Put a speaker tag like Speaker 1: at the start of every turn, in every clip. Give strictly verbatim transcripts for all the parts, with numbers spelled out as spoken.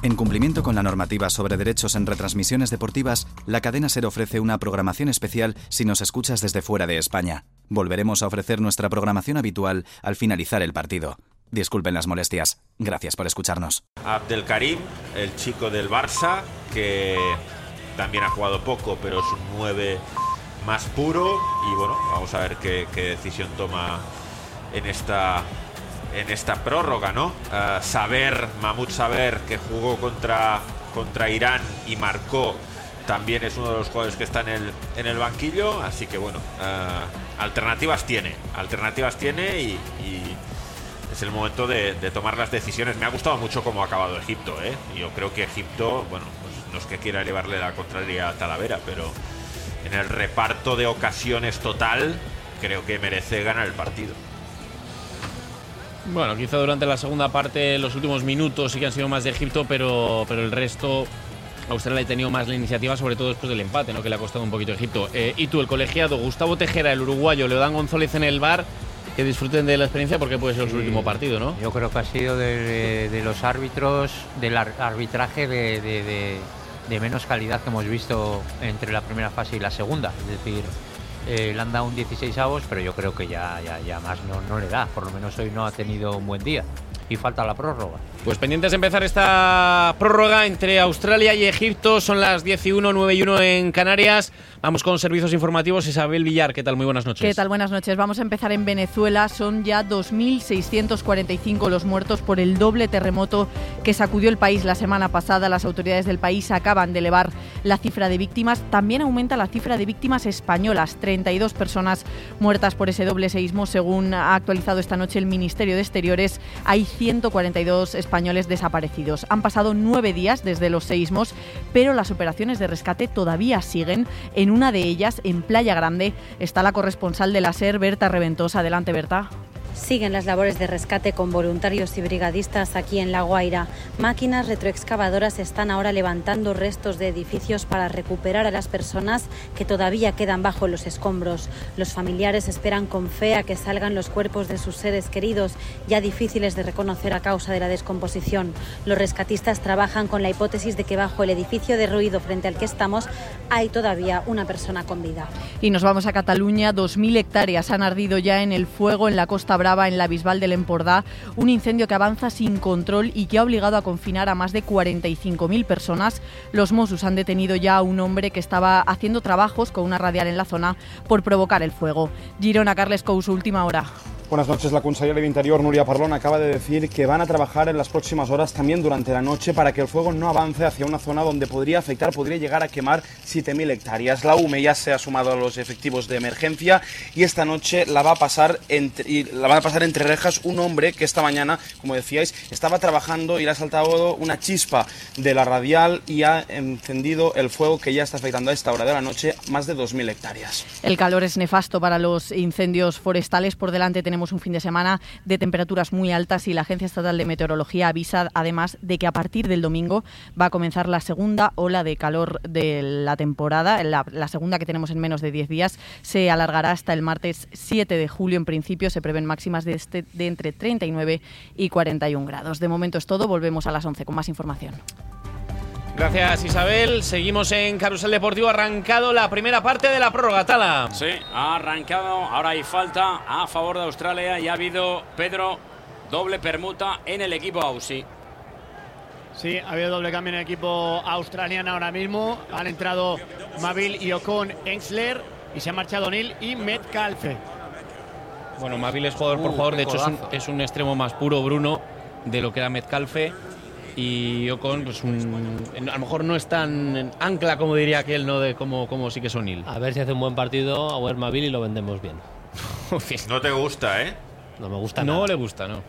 Speaker 1: En cumplimiento con la normativa sobre derechos en retransmisiones deportivas, la cadena SER ofrece una programación especial si nos escuchas desde fuera de España. Volveremos a ofrecer nuestra programación habitual al finalizar el partido. Disculpen las molestias. Gracias por escucharnos.
Speaker 2: Abdelkarim, el chico del Barça, que también ha jugado poco, pero es un nueve más puro. Y bueno, vamos a ver qué, qué decisión toma en esta... en esta prórroga, ¿no? Uh, Saber, Mahmoud Saber, que jugó contra, contra Irán y marcó, también es uno de los jugadores que está en el, en el banquillo, así que bueno, uh, alternativas tiene, alternativas tiene y, y es el momento de, de tomar las decisiones. Me ha gustado mucho cómo ha acabado Egipto, ¿eh? Yo creo que Egipto, bueno, pues no es que quiera llevarle la contraria a Talavera, pero en el reparto de ocasiones total, creo que merece ganar el partido.
Speaker 3: Bueno, quizá durante la segunda parte, los últimos minutos sí que han sido más de Egipto, pero, pero el resto, Australia ha tenido más la iniciativa, sobre todo después del empate, ¿no? Que le ha costado un poquito a Egipto. Eh, y tú, el colegiado, Gustavo Tejera, el uruguayo, Leodán González en el V A R, que disfruten de la experiencia porque puede ser sí, su último partido, ¿no?
Speaker 4: Yo creo que ha sido de, de los árbitros, del arbitraje de, de, de, de menos calidad que hemos visto entre la primera fase y la segunda. Es decir, Eh, le han dado un dieciséis avos, pero yo creo que ya, ya, ya más no, no le da. Por lo menos hoy no ha tenido un buen día y falta la prórroga.
Speaker 3: Pues pendientes de empezar esta prórroga entre Australia y Egipto. Son las diez y uno, nueve y uno en Canarias. Vamos con servicios informativos. Isabel Villar, ¿qué tal? Muy buenas noches.
Speaker 5: ¿Qué tal? Buenas noches. Vamos a empezar en Venezuela. Son ya dos mil seiscientos cuarenta y cinco los muertos por el doble terremoto que sacudió el país la semana pasada. Las autoridades del país acaban de elevar la cifra de víctimas. También aumenta la cifra de víctimas españolas. treinta y dos personas muertas por ese doble seísmo, según ha actualizado esta noche el Ministerio de Exteriores. Hay ciento cuarenta y dos españoles desaparecidos. Han pasado nueve días desde los seísmos, pero las operaciones de rescate todavía siguen. En una de ellas, en Playa Grande, está la corresponsal de la SER, Berta Reventosa. Adelante, Berta.
Speaker 6: Siguen las labores de rescate con voluntarios y brigadistas aquí en La Guaira. Máquinas retroexcavadoras están ahora levantando restos de edificios para recuperar a las personas que todavía quedan bajo los escombros. Los familiares esperan con fe a que salgan los cuerpos de sus seres queridos, ya difíciles de reconocer a causa de la descomposición. Los rescatistas trabajan con la hipótesis de que bajo el edificio derruido frente al que estamos hay todavía una persona con vida.
Speaker 5: Y nos vamos a Cataluña. Dos mil hectáreas han ardido ya en el fuego en la Costa Brava, en la Bisbal del Empordà, un incendio que avanza sin control y que ha obligado a confinar a más de cuarenta y cinco mil personas. Los Mossos han detenido ya a un hombre que estaba haciendo trabajos con una radial en la zona por provocar el fuego. Girona, Carles Couso, última hora.
Speaker 7: Buenas noches. La consellera de Interior, Núria Parlon, acaba de decir que van a trabajar en las próximas horas, también durante la noche, para que el fuego no avance hacia una zona donde podría afectar, podría llegar a quemar siete mil hectáreas. La U M E ya se ha sumado a los efectivos de emergencia y esta noche la va a pasar entre, y la van a pasar entre rejas un hombre que esta mañana, como decíais, estaba trabajando y le ha saltado una chispa de la radial y ha encendido el fuego que ya está afectando a esta hora de la noche más de dos mil hectáreas.
Speaker 5: El calor es nefasto para los incendios forestales. Por delante tenemos un fin de semana de temperaturas muy altas y la Agencia Estatal de Meteorología avisa además de que a partir del domingo va a comenzar la segunda ola de calor de la temporada. La, la segunda, que tenemos en menos de diez días, se alargará hasta el martes siete de julio. En principio se prevén máximas de, este, de entre treinta y nueve y cuarenta y un grados. De momento es todo. Volvemos a las once con más información.
Speaker 3: Gracias, Isabel. Seguimos en Carrusel Deportivo. Arrancado la primera parte de la prórroga, Tala.
Speaker 8: Sí, ha arrancado. Ahora hay falta a favor de Australia y ha habido, Pedro, doble permuta en el equipo Aussie.
Speaker 9: Sí, ha habido doble cambio en el equipo australiano ahora mismo. Han entrado Mavil y Ocon Ensler y se ha marchado O'Neill y Metcalfe.
Speaker 3: Bueno, Mavil es jugador uh, por jugador. De hecho, es un, es un extremo más puro, Bruno, de lo que era Metcalfe. Y Ocon, pues un, a lo mejor no es tan ancla como diría aquel, ¿no? De como, como sí que es O'Neill.
Speaker 10: A ver si hace un buen partido a Wermaville y lo vendemos bien.
Speaker 2: No te gusta, ¿eh?
Speaker 10: No me gusta
Speaker 3: no
Speaker 10: nada.
Speaker 3: No le gusta, no.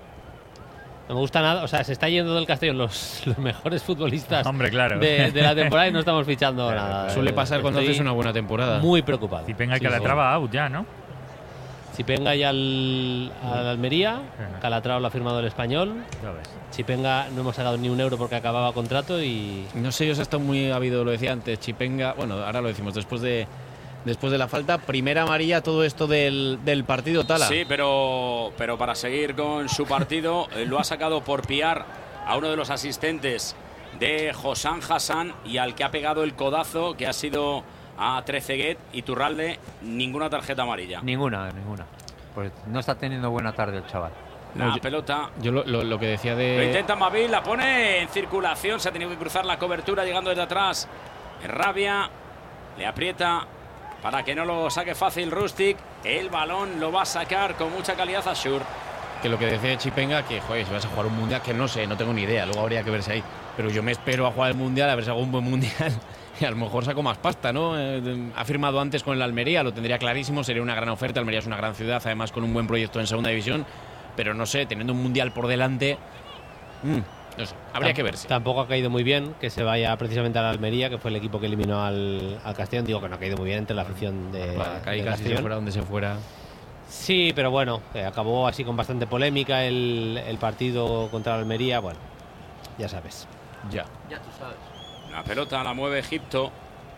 Speaker 10: No me gusta nada. O sea, se está yendo del Castellón los, los mejores futbolistas
Speaker 11: Hombre, claro.
Speaker 10: de, de la temporada y no estamos fichando claro, nada.
Speaker 3: Suele pasar cuando
Speaker 10: Estoy
Speaker 3: haces una buena temporada.
Speaker 10: Muy preocupado.
Speaker 11: Si venga
Speaker 10: sí,
Speaker 11: Calatrava out ya, ¿no?
Speaker 10: Chipenga ya al, al Almería, Calatrava lo ha firmado el Español. Chipenga no hemos sacado ni un euro porque acababa contrato y...
Speaker 3: No sé, yo se ha estado muy habido, lo decía antes, Chipenga, bueno, ahora lo decimos, después de después de la falta, primera amarilla, todo esto del, del partido, Tala.
Speaker 8: Sí, pero, pero para seguir con su partido, lo ha sacado por piar a uno de los asistentes de Hossam Hassan y al que ha pegado el codazo, que ha sido a Trezeguet. Iturralde, ninguna tarjeta amarilla.
Speaker 4: Ninguna, ninguna. Pues no está teniendo buena tarde el chaval.
Speaker 8: La
Speaker 3: No, yo-
Speaker 8: pelota.
Speaker 3: Yo lo, lo- lo que decía
Speaker 8: Lo
Speaker 3: de.
Speaker 8: intenta Mavil, la pone en circulación. Se ha tenido que cruzar la cobertura llegando desde atrás. Rabia le aprieta para que no lo saque fácil Rustic. El balón lo va a sacar con mucha calidad Ashur.
Speaker 3: Que lo que decía de Chipenga, que joder, si vas a jugar un mundial, que no sé, no tengo ni idea, luego habría que verse ahí. Pero yo me espero a jugar el mundial, a ver si hago un buen mundial y a lo mejor saco más pasta, ¿no? Eh, ha firmado antes con el Almería, lo tendría clarísimo, sería una gran oferta. Almería es una gran ciudad, además con un buen proyecto en segunda división. Pero no sé, teniendo un mundial por delante, mm, no sé, habría
Speaker 10: Tam-
Speaker 3: que verse.
Speaker 10: Tampoco ha caído muy bien que se vaya precisamente a la Almería, que fue el equipo que eliminó al, al Castellón. Digo que no ha caído muy bien entre la afición de,
Speaker 3: Bueno, que ahí
Speaker 10: de
Speaker 3: casi se
Speaker 10: Castellón.
Speaker 3: fuera donde se fuera.
Speaker 10: Sí, pero bueno, eh, acabó así con bastante polémica el, el partido contra la Almería. Bueno, ya sabes.
Speaker 3: Ya.
Speaker 4: Ya tú sabes.
Speaker 8: La pelota la mueve Egipto.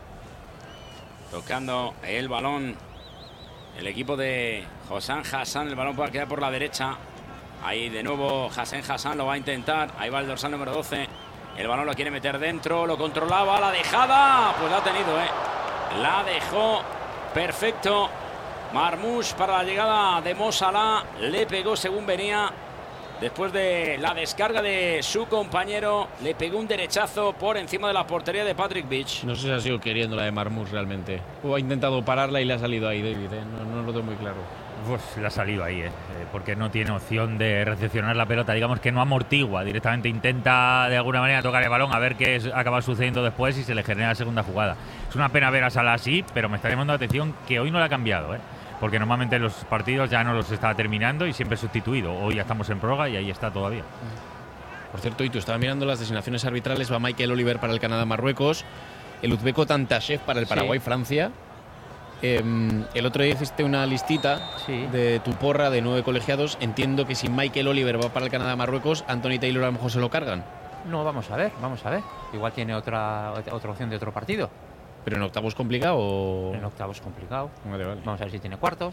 Speaker 8: Tocando el balón. El equipo de Hossam Hassan. El balón puede quedar por la derecha. Ahí de nuevo Hossam Hassan lo va a intentar. Ahí va el dorsal número doce. El balón lo quiere meter dentro. Lo controlaba. La dejada. Pues la ha tenido, ¿eh? La dejó. Perfecto. Marmoush para la llegada de Mo Salah. Le pegó según venía. Después de la descarga de su compañero, le pegó un derechazo por encima de la portería de Patrick Beach.
Speaker 3: No sé si ha sido queriendo la de Marmoush realmente. O ha intentado pararla y le ha salido ahí, David. ¿eh? No, no lo tengo muy claro.
Speaker 11: Pues le ha salido ahí, ¿eh? Eh, porque no tiene opción de recepcionar la pelota. Digamos que no amortigua, directamente intenta de alguna manera tocar el balón a ver qué es- acaba sucediendo después y se le genera la segunda jugada. Es una pena ver a Salah así, pero me está llamando la atención que hoy no la ha cambiado, ¿eh? Porque normalmente los partidos ya no los está terminando y siempre sustituido. Hoy ya estamos en prórroga y ahí está todavía.
Speaker 3: Por cierto, y tú estaba mirando las designaciones arbitrales. Va Michael Oliver para el Canadá-Marruecos, el uzbeko Tantashev para el
Speaker 4: Sí.
Speaker 3: Paraguay-Francia. Eh, el otro día hiciste una listita
Speaker 4: Sí.
Speaker 3: de tu porra de nueve colegiados. Entiendo que si Michael Oliver va para el Canadá-Marruecos, Anthony Taylor a lo mejor se lo cargan.
Speaker 4: No, vamos a ver, vamos a ver. Igual tiene otra, otra opción de otro partido.
Speaker 3: Pero en octavos complicado o.
Speaker 4: En octavos complicado.
Speaker 3: Vale, vale.
Speaker 4: Vamos a ver si tiene cuartos.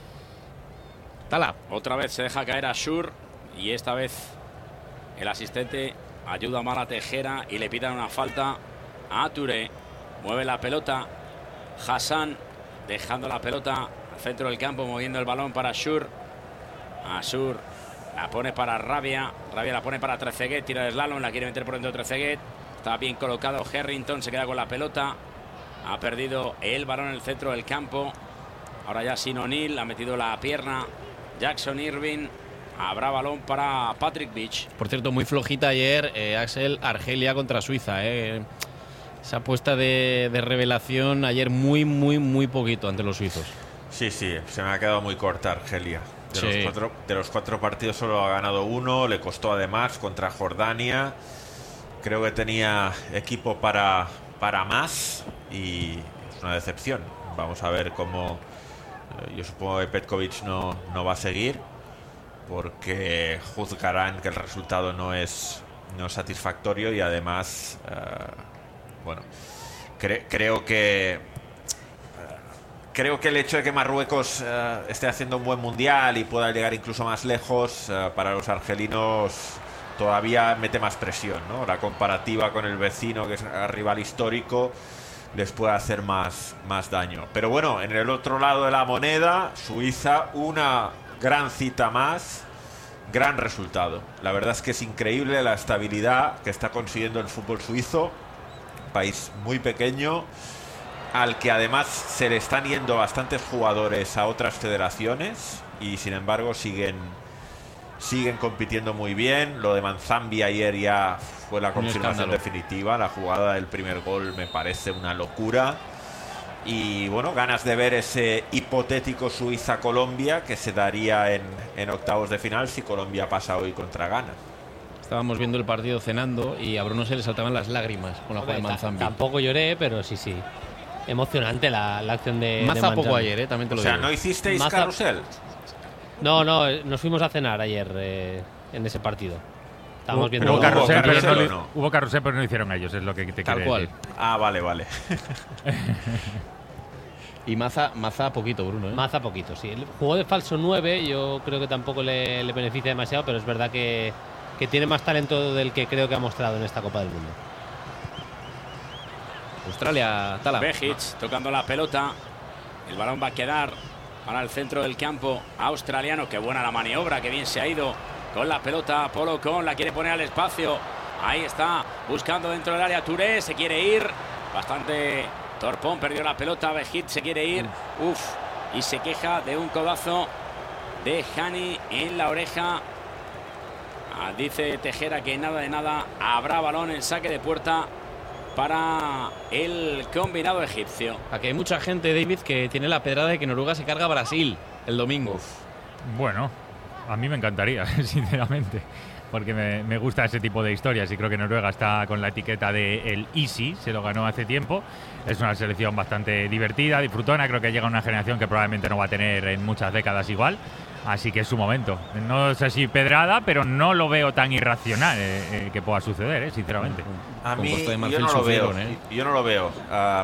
Speaker 3: Tala.
Speaker 8: Otra vez se deja caer a Shur y esta vez el asistente ayuda mal a Tejera y le pitan una falta a Touré. Mueve la pelota Hassan, dejando la pelota al centro del campo, moviendo el balón para Shur. Ashur la pone para Rabia. Rabia la pone para Trezeguet, tira de slalom, la quiere meter por dentro de Trezeguet. Está bien colocado Harrington, se queda con la pelota. Ha perdido el balón en el centro del campo. Ahora ya Sin O'Neill ha metido la pierna. Jackson Irving. Habrá balón para Patrick Beach.
Speaker 3: Por cierto, muy flojita ayer, eh, Axel, Argelia contra Suiza. Eh. Esa apuesta de, de revelación ayer muy, muy, muy poquito ante los suizos.
Speaker 2: Sí, sí, se me ha quedado muy corta Argelia. De,
Speaker 3: Sí.
Speaker 2: los cuatro, de los cuatro partidos solo ha ganado uno, le costó además contra Jordania. Creo que tenía equipo para, para más y es una decepción. Vamos a ver cómo... eh, Yo supongo que Petkovic no, no va a seguir porque juzgarán que el resultado no es, no es satisfactorio y además, eh, bueno, cre- creo que... Creo que el hecho de que Marruecos eh, esté haciendo un buen mundial y pueda llegar incluso más lejos, eh, para los argelinos todavía mete más presión, ¿no? La comparativa con el vecino, que es el rival histórico, les puede hacer más, más daño. Pero bueno, en el otro lado de la moneda, Suiza, una gran cita más, gran resultado. La verdad es que es increíble la estabilidad que está consiguiendo el fútbol suizo, un país muy pequeño, al que además se le están yendo bastantes jugadores a otras federaciones y sin embargo siguen siguen compitiendo muy bien. Lo de Manzambi ayer ya fue la confirmación definitiva. La jugada del primer gol me parece una locura y bueno, ganas de ver ese hipotético Suiza-Colombia que se daría en, en octavos de final si Colombia pasa hoy contra Ghana.
Speaker 3: Estábamos viendo el partido cenando y a Bruno se le saltaban las lágrimas con la jugada de Manzambi.
Speaker 10: Tampoco lloré, pero sí, sí. Emocionante la, la acción de
Speaker 3: Maza
Speaker 10: de
Speaker 3: poco
Speaker 10: Manzambi.
Speaker 3: ayer, ¿eh? También te lo
Speaker 2: O sea,
Speaker 3: digo.
Speaker 2: ¿no hicisteis
Speaker 10: Maza-
Speaker 2: carrusel?
Speaker 10: No, no, eh, nos fuimos a cenar ayer eh, en ese partido. Estábamos
Speaker 11: Hubo,
Speaker 10: viendo
Speaker 11: hubo carrusel, pero no,
Speaker 2: carrusel,
Speaker 11: le-
Speaker 2: ¿o no?
Speaker 11: hubo carrusel, pero no hicieron ellos, es lo que te
Speaker 3: Tal
Speaker 11: quiere
Speaker 3: cual.
Speaker 11: decir.
Speaker 2: Ah, vale, vale.
Speaker 3: Y Maza, Maza poquito, Bruno, ¿eh?
Speaker 10: Maza poquito, sí. El juego de falso nueve yo creo que tampoco le, le beneficia demasiado, pero es verdad que que tiene más talento del que creo que ha mostrado en esta Copa del Mundo.
Speaker 3: Australia, Tala.
Speaker 8: Behic tocando la pelota. El balón va a quedar para el centro del campo australiano. Qué buena la maniobra, qué bien se ha ido con la pelota. Polo Con la quiere poner al espacio. Ahí está, buscando dentro del área Touré. Se quiere ir. Bastante torpón, perdió la pelota. Behic se quiere ir. Uf, y se queja de un codazo de Hani en la oreja. Ah, dice Tejera que nada de nada. Habrá balón en saque de puerta para el combinado egipcio.
Speaker 3: Aquí hay mucha gente, David, que tiene la pedrada de que Noruega se carga a Brasil el domingo. Uf.
Speaker 11: Bueno, a mí me encantaría, sinceramente, porque me, me gusta ese tipo de historias y creo que Noruega está con la etiqueta de el easy, se lo ganó hace tiempo. Es una selección bastante divertida, disfrutona, creo que llega una generación que probablemente no va a tener en muchas décadas igual. Así que es su momento. No sé si pedrada, pero no lo veo tan irracional eh, eh, que pueda suceder, eh, sinceramente.
Speaker 2: A mí yo no lo veo, ¿eh? Yo no lo veo. Uh,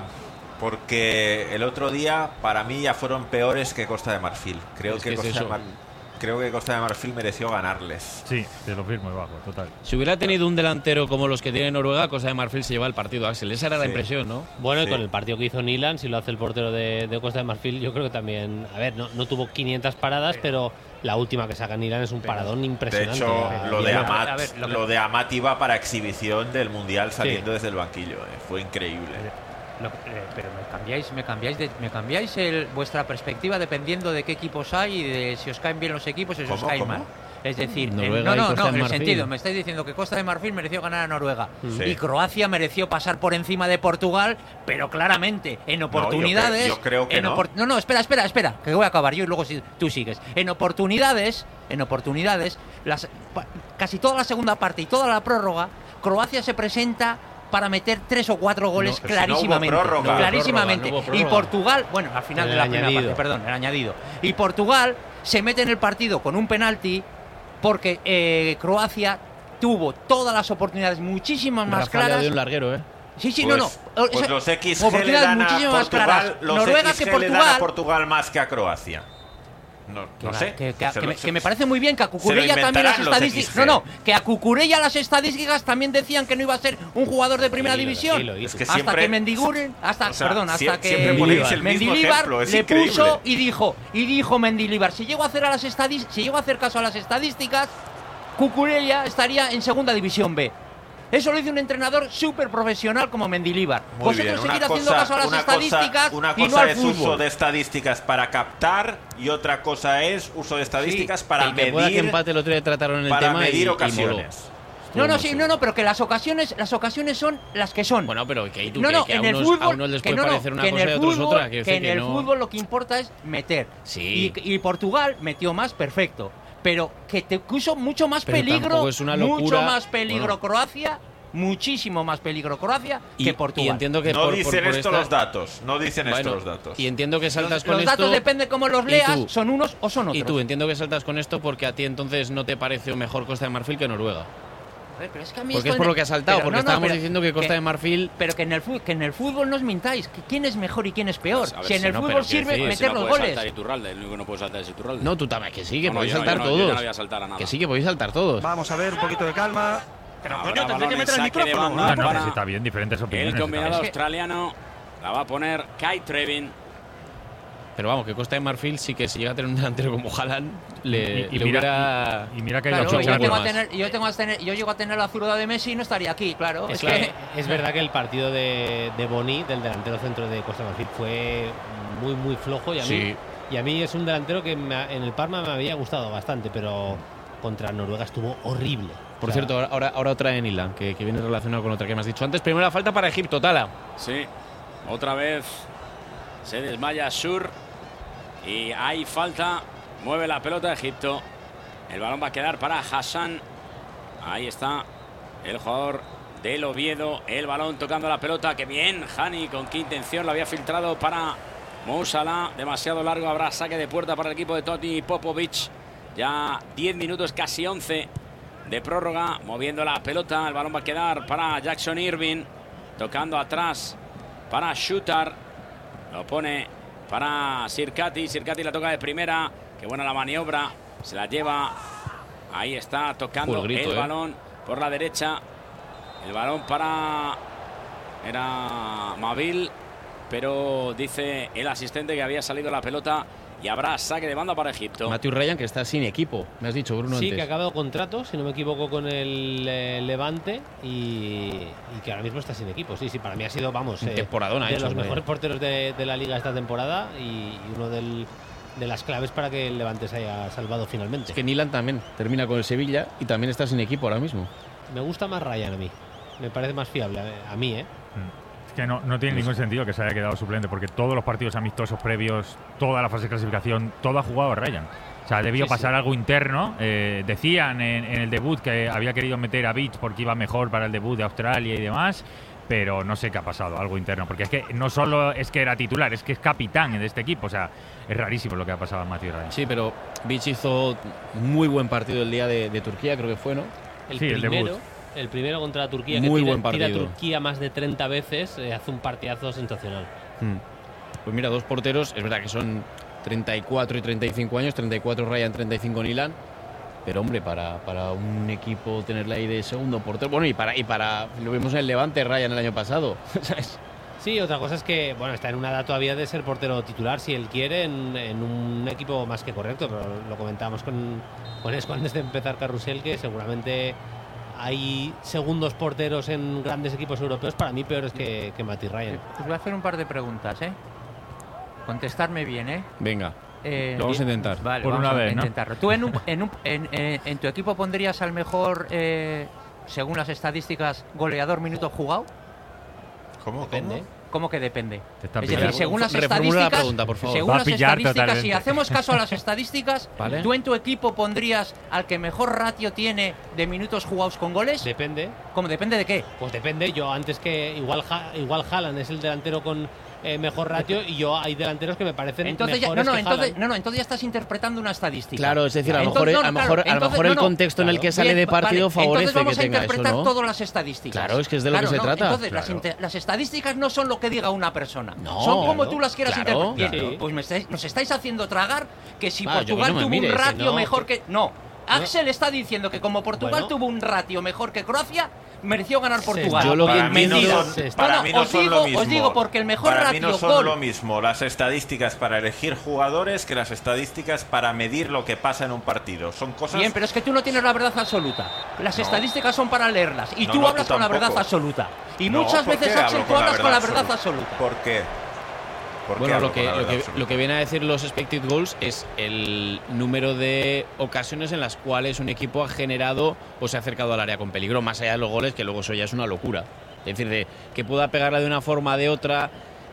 Speaker 2: porque el otro día para mí ya fueron peores que Costa de Marfil. Creo que, que Costa de Mar Creo que Costa de Marfil mereció ganarles.
Speaker 11: Sí, te lo firmo y bajo, total.
Speaker 3: Si hubiera tenido un delantero como los que tiene Noruega, Costa de Marfil se lleva el partido, Axel. Esa era la
Speaker 2: sí.
Speaker 3: impresión, ¿no?
Speaker 10: Bueno,
Speaker 3: sí.
Speaker 10: y con el partido que hizo Nilan, si lo hace el portero de, de Costa de Marfil, yo creo que también... A ver, no, no tuvo quinientas paradas, pero la última que saca Nilan es un paradón impresionante.
Speaker 2: De hecho,
Speaker 10: eh,
Speaker 2: lo, de Amat,
Speaker 10: a ver, lo,
Speaker 2: lo de Amat iba para exhibición del Mundial saliendo sí. desde el banquillo. Eh. Fue increíble.
Speaker 4: Lo, eh, pero me cambiáis, me cambiáis, de, me cambiáis el, vuestra perspectiva dependiendo de qué equipos hay y de si os caen bien los equipos o si os caen mal. Es decir,
Speaker 3: Noruega
Speaker 4: en, no, no, no, en
Speaker 3: el
Speaker 4: sentido, me estáis diciendo que Costa de Marfil mereció ganar a Noruega
Speaker 2: sí.
Speaker 4: y Croacia mereció pasar por encima de Portugal, pero claramente en oportunidades.
Speaker 2: No, yo, cre yo creo que
Speaker 4: en
Speaker 2: no.
Speaker 4: no, no, espera, espera, espera, que voy a acabar yo y luego si, tú sigues. En oportunidades, en oportunidades, las, casi toda la segunda parte y toda la prórroga, Croacia se presenta para meter tres o cuatro goles
Speaker 2: no,
Speaker 4: clarísimamente.
Speaker 2: No hubo prórroga,
Speaker 4: clarísimamente.
Speaker 3: No hubo prórroga.
Speaker 4: Y Portugal, bueno, al final
Speaker 10: el
Speaker 4: de la
Speaker 10: añadido.
Speaker 4: primera parte, perdón, el añadido. Y Portugal se mete en el partido con un penalti porque eh, Croacia tuvo todas las oportunidades muchísimas más
Speaker 3: Rafael
Speaker 4: claras.
Speaker 3: De un larguero, ¿eh?
Speaker 4: Sí, sí,
Speaker 2: pues,
Speaker 4: no, no.
Speaker 2: Pues los X G le dan a Portugal, los
Speaker 4: Noruega
Speaker 2: X G
Speaker 4: que Portugal,
Speaker 2: le dan a Portugal más que a Croacia. No,
Speaker 4: que,
Speaker 2: no sé.
Speaker 4: Que, que,
Speaker 2: se
Speaker 4: que,
Speaker 2: lo,
Speaker 4: me,
Speaker 2: se,
Speaker 4: que me parece muy bien que a Cucurella también las estadísticas. No, no, que a Cucurella las estadísticas también decían que no iba a ser un jugador de primera
Speaker 10: dilo,
Speaker 4: división.
Speaker 10: dilo, dilo.
Speaker 2: Es que
Speaker 4: hasta
Speaker 2: siempre,
Speaker 4: que Mendiguren, hasta,
Speaker 2: o sea,
Speaker 4: perdón, hasta
Speaker 2: siempre,
Speaker 4: que
Speaker 2: siempre ponéis el mismo
Speaker 4: Mendilibar
Speaker 2: ejemplo, es
Speaker 4: le
Speaker 2: increíble.
Speaker 4: puso y dijo, y dijo Mendilibar, si llego a hacer a las estadísticas, si llego a hacer caso a las estadísticas, Cucurella estaría en segunda división B. Eso lo dice un entrenador súper profesional como Mendilibar.
Speaker 2: Muy
Speaker 4: Vosotros
Speaker 2: bien.
Speaker 4: seguir
Speaker 2: Una
Speaker 4: haciendo
Speaker 2: cosa,
Speaker 4: caso a las
Speaker 2: una
Speaker 4: estadísticas
Speaker 2: cosa, una
Speaker 4: y no
Speaker 2: cosa
Speaker 4: al
Speaker 2: es
Speaker 4: fútbol.
Speaker 2: uso de estadísticas para captar y otra cosa es uso de estadísticas
Speaker 3: sí,
Speaker 2: para
Speaker 3: el que
Speaker 2: medir.
Speaker 3: Pueda que empate el otro día trataron el
Speaker 2: para
Speaker 3: tema
Speaker 2: medir
Speaker 3: y,
Speaker 2: ocasiones.
Speaker 3: Y
Speaker 4: no, no, sí, no, no, pero que las ocasiones, las ocasiones son las que son.
Speaker 3: Bueno, pero que, hay tú,
Speaker 4: no, no,
Speaker 3: que, que
Speaker 4: en
Speaker 3: a,
Speaker 4: el
Speaker 3: unos,
Speaker 4: fútbol,
Speaker 3: a unos les puede
Speaker 4: que no, no,
Speaker 3: parecer una
Speaker 4: que en
Speaker 3: cosa
Speaker 4: el
Speaker 3: y a otros
Speaker 4: fútbol,
Speaker 3: otra.
Speaker 4: Que,
Speaker 3: que
Speaker 4: en el
Speaker 3: no...
Speaker 4: fútbol lo que importa es meter.
Speaker 3: Sí.
Speaker 4: Y, y Portugal metió más, perfecto. Pero que te puso mucho más
Speaker 3: pero
Speaker 4: peligro,
Speaker 3: es una locura.
Speaker 4: mucho más peligro
Speaker 3: bueno.
Speaker 4: Croacia. Muchísimo más peligro Croacia
Speaker 3: y,
Speaker 4: que Portugal.
Speaker 3: Y entiendo que
Speaker 2: no
Speaker 3: por,
Speaker 2: dicen
Speaker 3: por, por
Speaker 2: esto
Speaker 3: esta...
Speaker 2: los datos. No dicen
Speaker 3: bueno,
Speaker 2: esto los datos.
Speaker 3: Y entiendo que saltas
Speaker 4: los,
Speaker 3: con
Speaker 4: los
Speaker 3: esto.
Speaker 4: Los datos depende cómo los leas, son unos o son otros.
Speaker 3: Y tú, entiendo que saltas con esto porque a ti entonces no te pareció mejor Costa de Marfil que Noruega.
Speaker 4: A ver, pero es que a mí
Speaker 3: porque
Speaker 4: esto
Speaker 3: es por lo que ha saltado,
Speaker 4: pero
Speaker 3: porque
Speaker 4: no, no,
Speaker 3: estábamos
Speaker 4: pero
Speaker 3: diciendo que Costa
Speaker 4: que,
Speaker 3: de Marfil.
Speaker 4: Pero que en el fútbol, que en el fútbol no os mintáis, que quién es mejor y quién es peor.
Speaker 8: Pues, ver,
Speaker 4: si en
Speaker 8: si
Speaker 4: el
Speaker 8: no,
Speaker 4: fútbol sirve
Speaker 8: decir,
Speaker 4: meter
Speaker 8: si no
Speaker 4: los
Speaker 8: puede
Speaker 4: goles.
Speaker 8: Saltar Iturralde, el único que no puede saltar es Iturralde.
Speaker 3: No, tú también, que sí, que
Speaker 8: no,
Speaker 3: podéis
Speaker 8: no,
Speaker 3: saltar
Speaker 8: yo no,
Speaker 3: todos.
Speaker 8: yo no voy a saltar a nada.
Speaker 3: Que sí, que podéis saltar todos.
Speaker 12: Vamos a ver, un poquito de calma. Pero
Speaker 8: Ahora
Speaker 12: coño, tendré que meter el
Speaker 8: saque de
Speaker 12: micrófono.
Speaker 8: banda
Speaker 11: No, no,
Speaker 8: para
Speaker 11: sí, está bien, diferentes opiniones.
Speaker 8: el combinado
Speaker 11: está bien.
Speaker 8: australiano la va a poner Kai Trevin.
Speaker 3: Pero vamos, que Costa de Marfil sí que si llega a tener un delantero como Haaland, le,
Speaker 11: y, y
Speaker 3: le
Speaker 11: mira,
Speaker 3: hubiera.
Speaker 11: Y, y mira que
Speaker 4: Claro,
Speaker 11: hay
Speaker 4: yo,
Speaker 11: ocho
Speaker 4: tengo
Speaker 11: goles.
Speaker 4: a tener, yo, tengo a tener, yo llego a tener la zurda de Messi y no estaría aquí, claro.
Speaker 10: Es,
Speaker 4: Es,
Speaker 10: que,
Speaker 4: que
Speaker 10: es verdad que el partido de, de Boni, del delantero centro de Costa de Marfil, fue muy, muy flojo. Y a mí,
Speaker 3: Sí.
Speaker 10: y a mí es un delantero que me, en el Parma me había gustado bastante, pero contra Noruega estuvo horrible.
Speaker 3: Por
Speaker 10: o sea,
Speaker 3: cierto, ahora, ahora otra en Ilan, que, que viene relacionado con otra que me has dicho antes. Primera falta para Egipto, Tala.
Speaker 8: Sí, otra vez se desmaya Sur y hay falta. Mueve la pelota Egipto. El balón va a quedar para Hassan. Ahí está el jugador del Oviedo. El balón tocando la pelota. ¡Qué bien! Hani, con qué intención lo había filtrado para Mo Salah. Demasiado largo. Habrá saque de puerta para el equipo de Totti Popovic. Ya diez minutos, casi once de prórroga. Moviendo la pelota. El balón va a quedar para Jackson Irving. Tocando atrás para Shooter. Lo pone para Sirkati. Sirkati la toca de primera. Qué buena la maniobra. Se la lleva Ahí está tocando
Speaker 3: Full grito,
Speaker 8: el
Speaker 3: eh.
Speaker 8: balón por la derecha. El balón para... Era Mavil, pero dice el asistente que había salido la pelota y habrá saque de banda para Egipto.
Speaker 3: Matthew Ryan, que está sin equipo, me has dicho, Bruno,
Speaker 10: Sí,
Speaker 3: antes.
Speaker 10: que ha acabado contrato, si no me equivoco, con el eh, Levante y, y que ahora mismo está sin equipo. Sí, sí, para mí ha sido, vamos,
Speaker 3: Un
Speaker 10: eh,
Speaker 3: temporadón ha
Speaker 10: de
Speaker 3: hecho,
Speaker 10: los
Speaker 3: hombre.
Speaker 10: mejores porteros de, de la liga esta temporada y, y uno del, de las claves para que el Levante se haya salvado finalmente.
Speaker 3: Es que Nilan también termina con el Sevilla y también está sin equipo ahora mismo.
Speaker 10: Me gusta más Ryan a mí, me parece más fiable a, a mí, ¿eh?
Speaker 11: Es que no, no tiene ningún sentido que se haya quedado suplente, porque todos los partidos amistosos previos, toda la fase de clasificación, todo ha jugado Ryan. O sea, debió
Speaker 10: Sí,
Speaker 11: pasar
Speaker 10: sí.
Speaker 11: algo interno. Eh, decían en, en el debut que había querido meter a Beach porque iba mejor para el debut de Australia y demás, pero no sé qué ha pasado, algo interno. Porque es que no solo es que era titular, es que es capitán de este equipo. O sea, es rarísimo lo que ha pasado a Matthew Ryan.
Speaker 3: Sí, pero Beach hizo muy buen partido el día de, de Turquía, creo que fue, ¿no?
Speaker 10: El
Speaker 11: Sí, el
Speaker 10: primero,
Speaker 11: debut.
Speaker 10: el primero contra Turquía,
Speaker 3: Muy
Speaker 10: que tira,
Speaker 3: buen partido.
Speaker 10: tira a Turquía más de treinta veces, eh, hace un partidazo sensacional.
Speaker 3: Hmm. Pues mira, dos porteros, es verdad que son treinta y cuatro y treinta y cinco años, treinta y cuatro Ryan, treinta y cinco Nilan, pero hombre, para, para un equipo tenerle ahí de segundo portero, bueno, y para, y para lo vimos en el Levante, Ryan, el año pasado, ¿sabes?
Speaker 10: Sí, otra cosa es que, bueno, está en una edad todavía de ser portero titular, si él quiere, en, en un equipo más que correcto, pero lo comentábamos con, con Esco antes de empezar Carrusel, que seguramente hay segundos porteros en grandes equipos europeos, para mí peores que, que Matty Ryan.
Speaker 4: Os voy a hacer un par de preguntas, ¿eh? Contestarme bien, ¿eh?
Speaker 3: Venga,
Speaker 4: Eh,
Speaker 3: lo vamos a
Speaker 4: bien.
Speaker 3: intentar.
Speaker 4: Vale,
Speaker 11: Por
Speaker 4: vamos
Speaker 11: una
Speaker 4: a
Speaker 11: vez, ¿no?
Speaker 4: intentarlo. ¿Tú en, un- en, un- en, en- en tu equipo pondrías al mejor, eh, según las estadísticas, goleador minuto jugado?
Speaker 2: ¿Cómo?
Speaker 10: Depende.
Speaker 2: ¿Cómo?
Speaker 4: ¿Cómo que depende?
Speaker 11: Te está
Speaker 4: Es
Speaker 11: pillando.
Speaker 4: decir, según las
Speaker 3: Reformula la
Speaker 4: estadísticas,
Speaker 3: pregunta, por favor.
Speaker 4: según
Speaker 11: Va a
Speaker 4: las
Speaker 11: pillar
Speaker 4: estadísticas, si
Speaker 11: totalmente.
Speaker 4: hacemos caso a las estadísticas,
Speaker 3: Vale.
Speaker 4: ¿tú en tu equipo pondrías al que mejor ratio tiene de minutos jugados con goles?
Speaker 10: Depende.
Speaker 4: ¿Cómo depende de qué?
Speaker 10: Pues depende. Yo antes que igual Ha- igual Haaland es el delantero con eh, mejor ratio y yo hay delanteros que me parecen
Speaker 4: Entonces ya, no,
Speaker 10: mejores
Speaker 4: no,
Speaker 10: que
Speaker 4: entonces,
Speaker 10: Haaland.
Speaker 4: no, no, entonces ya estás interpretando una estadística.
Speaker 3: Claro, es decir, a lo
Speaker 4: Entonces,
Speaker 3: mejor,
Speaker 4: no,
Speaker 3: a lo
Speaker 4: claro,
Speaker 3: mejor, a lo
Speaker 4: entonces,
Speaker 3: mejor el
Speaker 4: no, no.
Speaker 3: contexto en el que sale
Speaker 4: Bien,
Speaker 3: de
Speaker 4: vale,
Speaker 3: partido favorece
Speaker 4: entonces vamos
Speaker 3: que
Speaker 4: a
Speaker 3: tenga eso,
Speaker 4: interpretar
Speaker 3: ¿no?
Speaker 4: todas las estadísticas.
Speaker 3: Claro, es que es de lo
Speaker 4: Claro,
Speaker 3: que se
Speaker 4: no,
Speaker 3: trata.
Speaker 4: Entonces,
Speaker 3: Claro.
Speaker 4: las, inte- las estadísticas no son lo que diga una persona.
Speaker 3: No,
Speaker 4: son como
Speaker 3: claro,
Speaker 4: tú las quieras
Speaker 3: claro,
Speaker 4: interpretar. Bien,
Speaker 3: claro.
Speaker 4: pues me estáis- nos estáis haciendo tragar que si
Speaker 3: Ah, yo que
Speaker 4: Portugal
Speaker 3: no me
Speaker 4: tuvo
Speaker 3: mires,
Speaker 4: un
Speaker 3: que
Speaker 4: ratio
Speaker 3: no,
Speaker 4: mejor
Speaker 3: que-
Speaker 4: que... No, Axel está diciendo que como Portugal
Speaker 10: Bueno.
Speaker 4: tuvo un ratio mejor que Croacia, mereció ganar Portugal.
Speaker 3: yo lo que
Speaker 2: Para mí no
Speaker 3: entiendo-
Speaker 2: son,
Speaker 10: se está-
Speaker 2: para
Speaker 4: No,
Speaker 2: mí
Speaker 4: no,
Speaker 2: no
Speaker 4: os
Speaker 2: son
Speaker 4: digo-
Speaker 2: lo
Speaker 4: os
Speaker 2: mismo.
Speaker 4: digo porque el mejor
Speaker 2: para mí no
Speaker 4: ratio
Speaker 2: son
Speaker 4: gol-
Speaker 2: lo mismo las estadísticas para elegir jugadores que las estadísticas para medir lo que pasa en un partido. Son cosas...
Speaker 4: Bien, pero es que tú no tienes la verdad absoluta. Las
Speaker 2: No.
Speaker 4: estadísticas son para leerlas. Y
Speaker 2: No,
Speaker 4: tú
Speaker 2: no,
Speaker 4: hablas
Speaker 2: tú
Speaker 4: con la
Speaker 2: tampoco.
Speaker 4: verdad absoluta. Y
Speaker 2: No,
Speaker 4: muchas
Speaker 2: ¿por qué
Speaker 4: veces,
Speaker 2: hablo
Speaker 4: Axel, tú
Speaker 2: con la
Speaker 4: hablas con la
Speaker 2: verdad
Speaker 4: verdad
Speaker 2: absoluta?
Speaker 4: absoluta.
Speaker 2: ¿Por qué? ¿Por qué
Speaker 3: Bueno,
Speaker 2: hablo
Speaker 3: lo
Speaker 2: con
Speaker 3: que,
Speaker 2: la
Speaker 3: lo,
Speaker 2: verdad
Speaker 3: que,
Speaker 2: absoluta?
Speaker 3: lo que viene a decir los expected goals es el número de ocasiones en las cuales un equipo ha generado o se ha acercado al área con peligro, más allá de los goles, que luego eso ya es una locura. Es decir, de que pueda pegarla de una forma de otra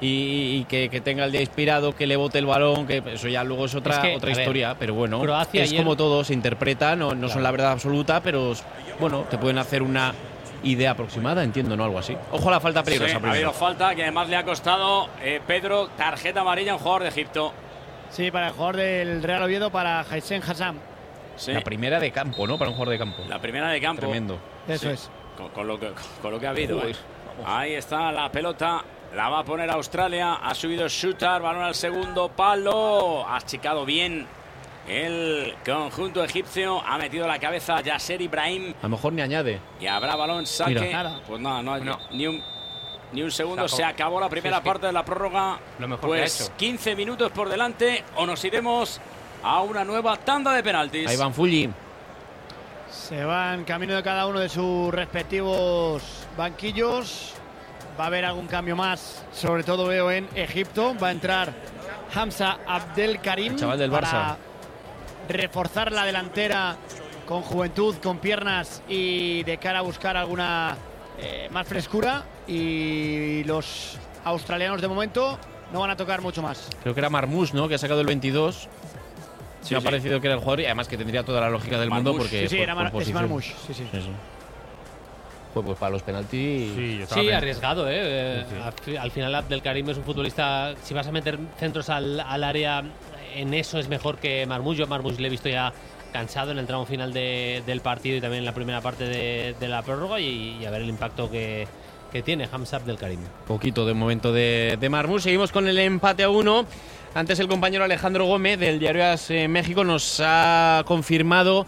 Speaker 3: y, y que, que tenga el día inspirado, que le bote el balón, que eso ya luego es otra,
Speaker 10: Es que,
Speaker 3: otra
Speaker 10: a ver,
Speaker 3: historia, pero bueno,
Speaker 10: Croacia
Speaker 3: es
Speaker 10: ayer-
Speaker 3: como todo, se interpreta, no, no son
Speaker 10: Claro.
Speaker 3: la verdad absoluta, pero bueno, te pueden hacer una idea aproximada, entiendo, ¿no? Algo así. Ojo a la falta
Speaker 8: Sí,
Speaker 3: peligrosa
Speaker 8: ha
Speaker 3: primero.
Speaker 8: habido falta que además le ha costado eh, Pedro tarjeta amarilla a un jugador de Egipto.
Speaker 9: Sí, para el jugador del Real Oviedo, para Haissen Hassam.
Speaker 8: Sí,
Speaker 3: La primera de campo, ¿no? Para un jugador de campo.
Speaker 8: la primera de campo.
Speaker 3: Tremendo.
Speaker 9: Eso
Speaker 8: Sí,
Speaker 9: es.
Speaker 8: Con, con lo que, con lo que ha habido.
Speaker 3: Joder,
Speaker 8: ¿eh? Ahí está la pelota. La va a poner Australia. Ha subido Shooter. Balón al segundo palo. Ha achicado bien el conjunto egipcio. Ha metido la cabeza Yasser Ibrahim.
Speaker 3: A lo mejor ni añade.
Speaker 8: Y habrá balón saque.
Speaker 3: Mira.
Speaker 9: Nada.
Speaker 8: Pues nada, no,
Speaker 4: No.
Speaker 8: Ni, un, ni un segundo.
Speaker 4: Se
Speaker 8: Se
Speaker 4: acabó.
Speaker 8: acabó la primera
Speaker 4: Sí, es que
Speaker 8: parte de la prórroga.
Speaker 4: lo mejor que ha
Speaker 8: Pues
Speaker 4: hecho.
Speaker 8: quince minutos por delante. O nos iremos a una nueva tanda de penaltis.
Speaker 3: Ahí van Fulli.
Speaker 9: Se van camino de cada uno de sus respectivos banquillos. Va a haber algún cambio más, sobre todo veo en Egipto. Va a entrar Hamza Abdelkarim,
Speaker 3: El chaval del
Speaker 9: para
Speaker 3: Barça.
Speaker 9: reforzar la delantera con juventud, con piernas y de cara a buscar alguna eh, más frescura. Y los australianos de momento no van a tocar mucho más.
Speaker 3: Creo que era Marmoush, ¿no? Que ha sacado el veintidós.
Speaker 8: Sí,
Speaker 3: me ha
Speaker 8: sí.
Speaker 3: parecido que era el jugador y además que tendría toda la lógica del mundo
Speaker 8: Marmoush.
Speaker 3: porque
Speaker 9: Sí, sí,
Speaker 3: por-
Speaker 9: era
Speaker 3: por
Speaker 9: Mar- es
Speaker 3: posición.
Speaker 9: Marmoush. Sí, sí.
Speaker 3: Sí, sí. Pues, pues para los penaltis.
Speaker 11: Sí, yo estaba
Speaker 10: Sí,
Speaker 11: pen-
Speaker 10: arriesgado, ¿eh? Eh,
Speaker 11: Sí, sí.
Speaker 10: Al, fi- al final Abdelkarim es un futbolista, si vas a meter centros al, al área, en eso es mejor que Marmoush. Yo Marmoush le he visto ya cansado en el tramo final de- del partido y también en la primera parte de, de la prórroga y, y a ver el impacto que, que tiene Hamza Abdelkarim.
Speaker 3: Poquito de momento de, de Marmoush. Seguimos con el empate a uno. Antes el compañero Alejandro Gómez del diario AS eh, México nos ha confirmado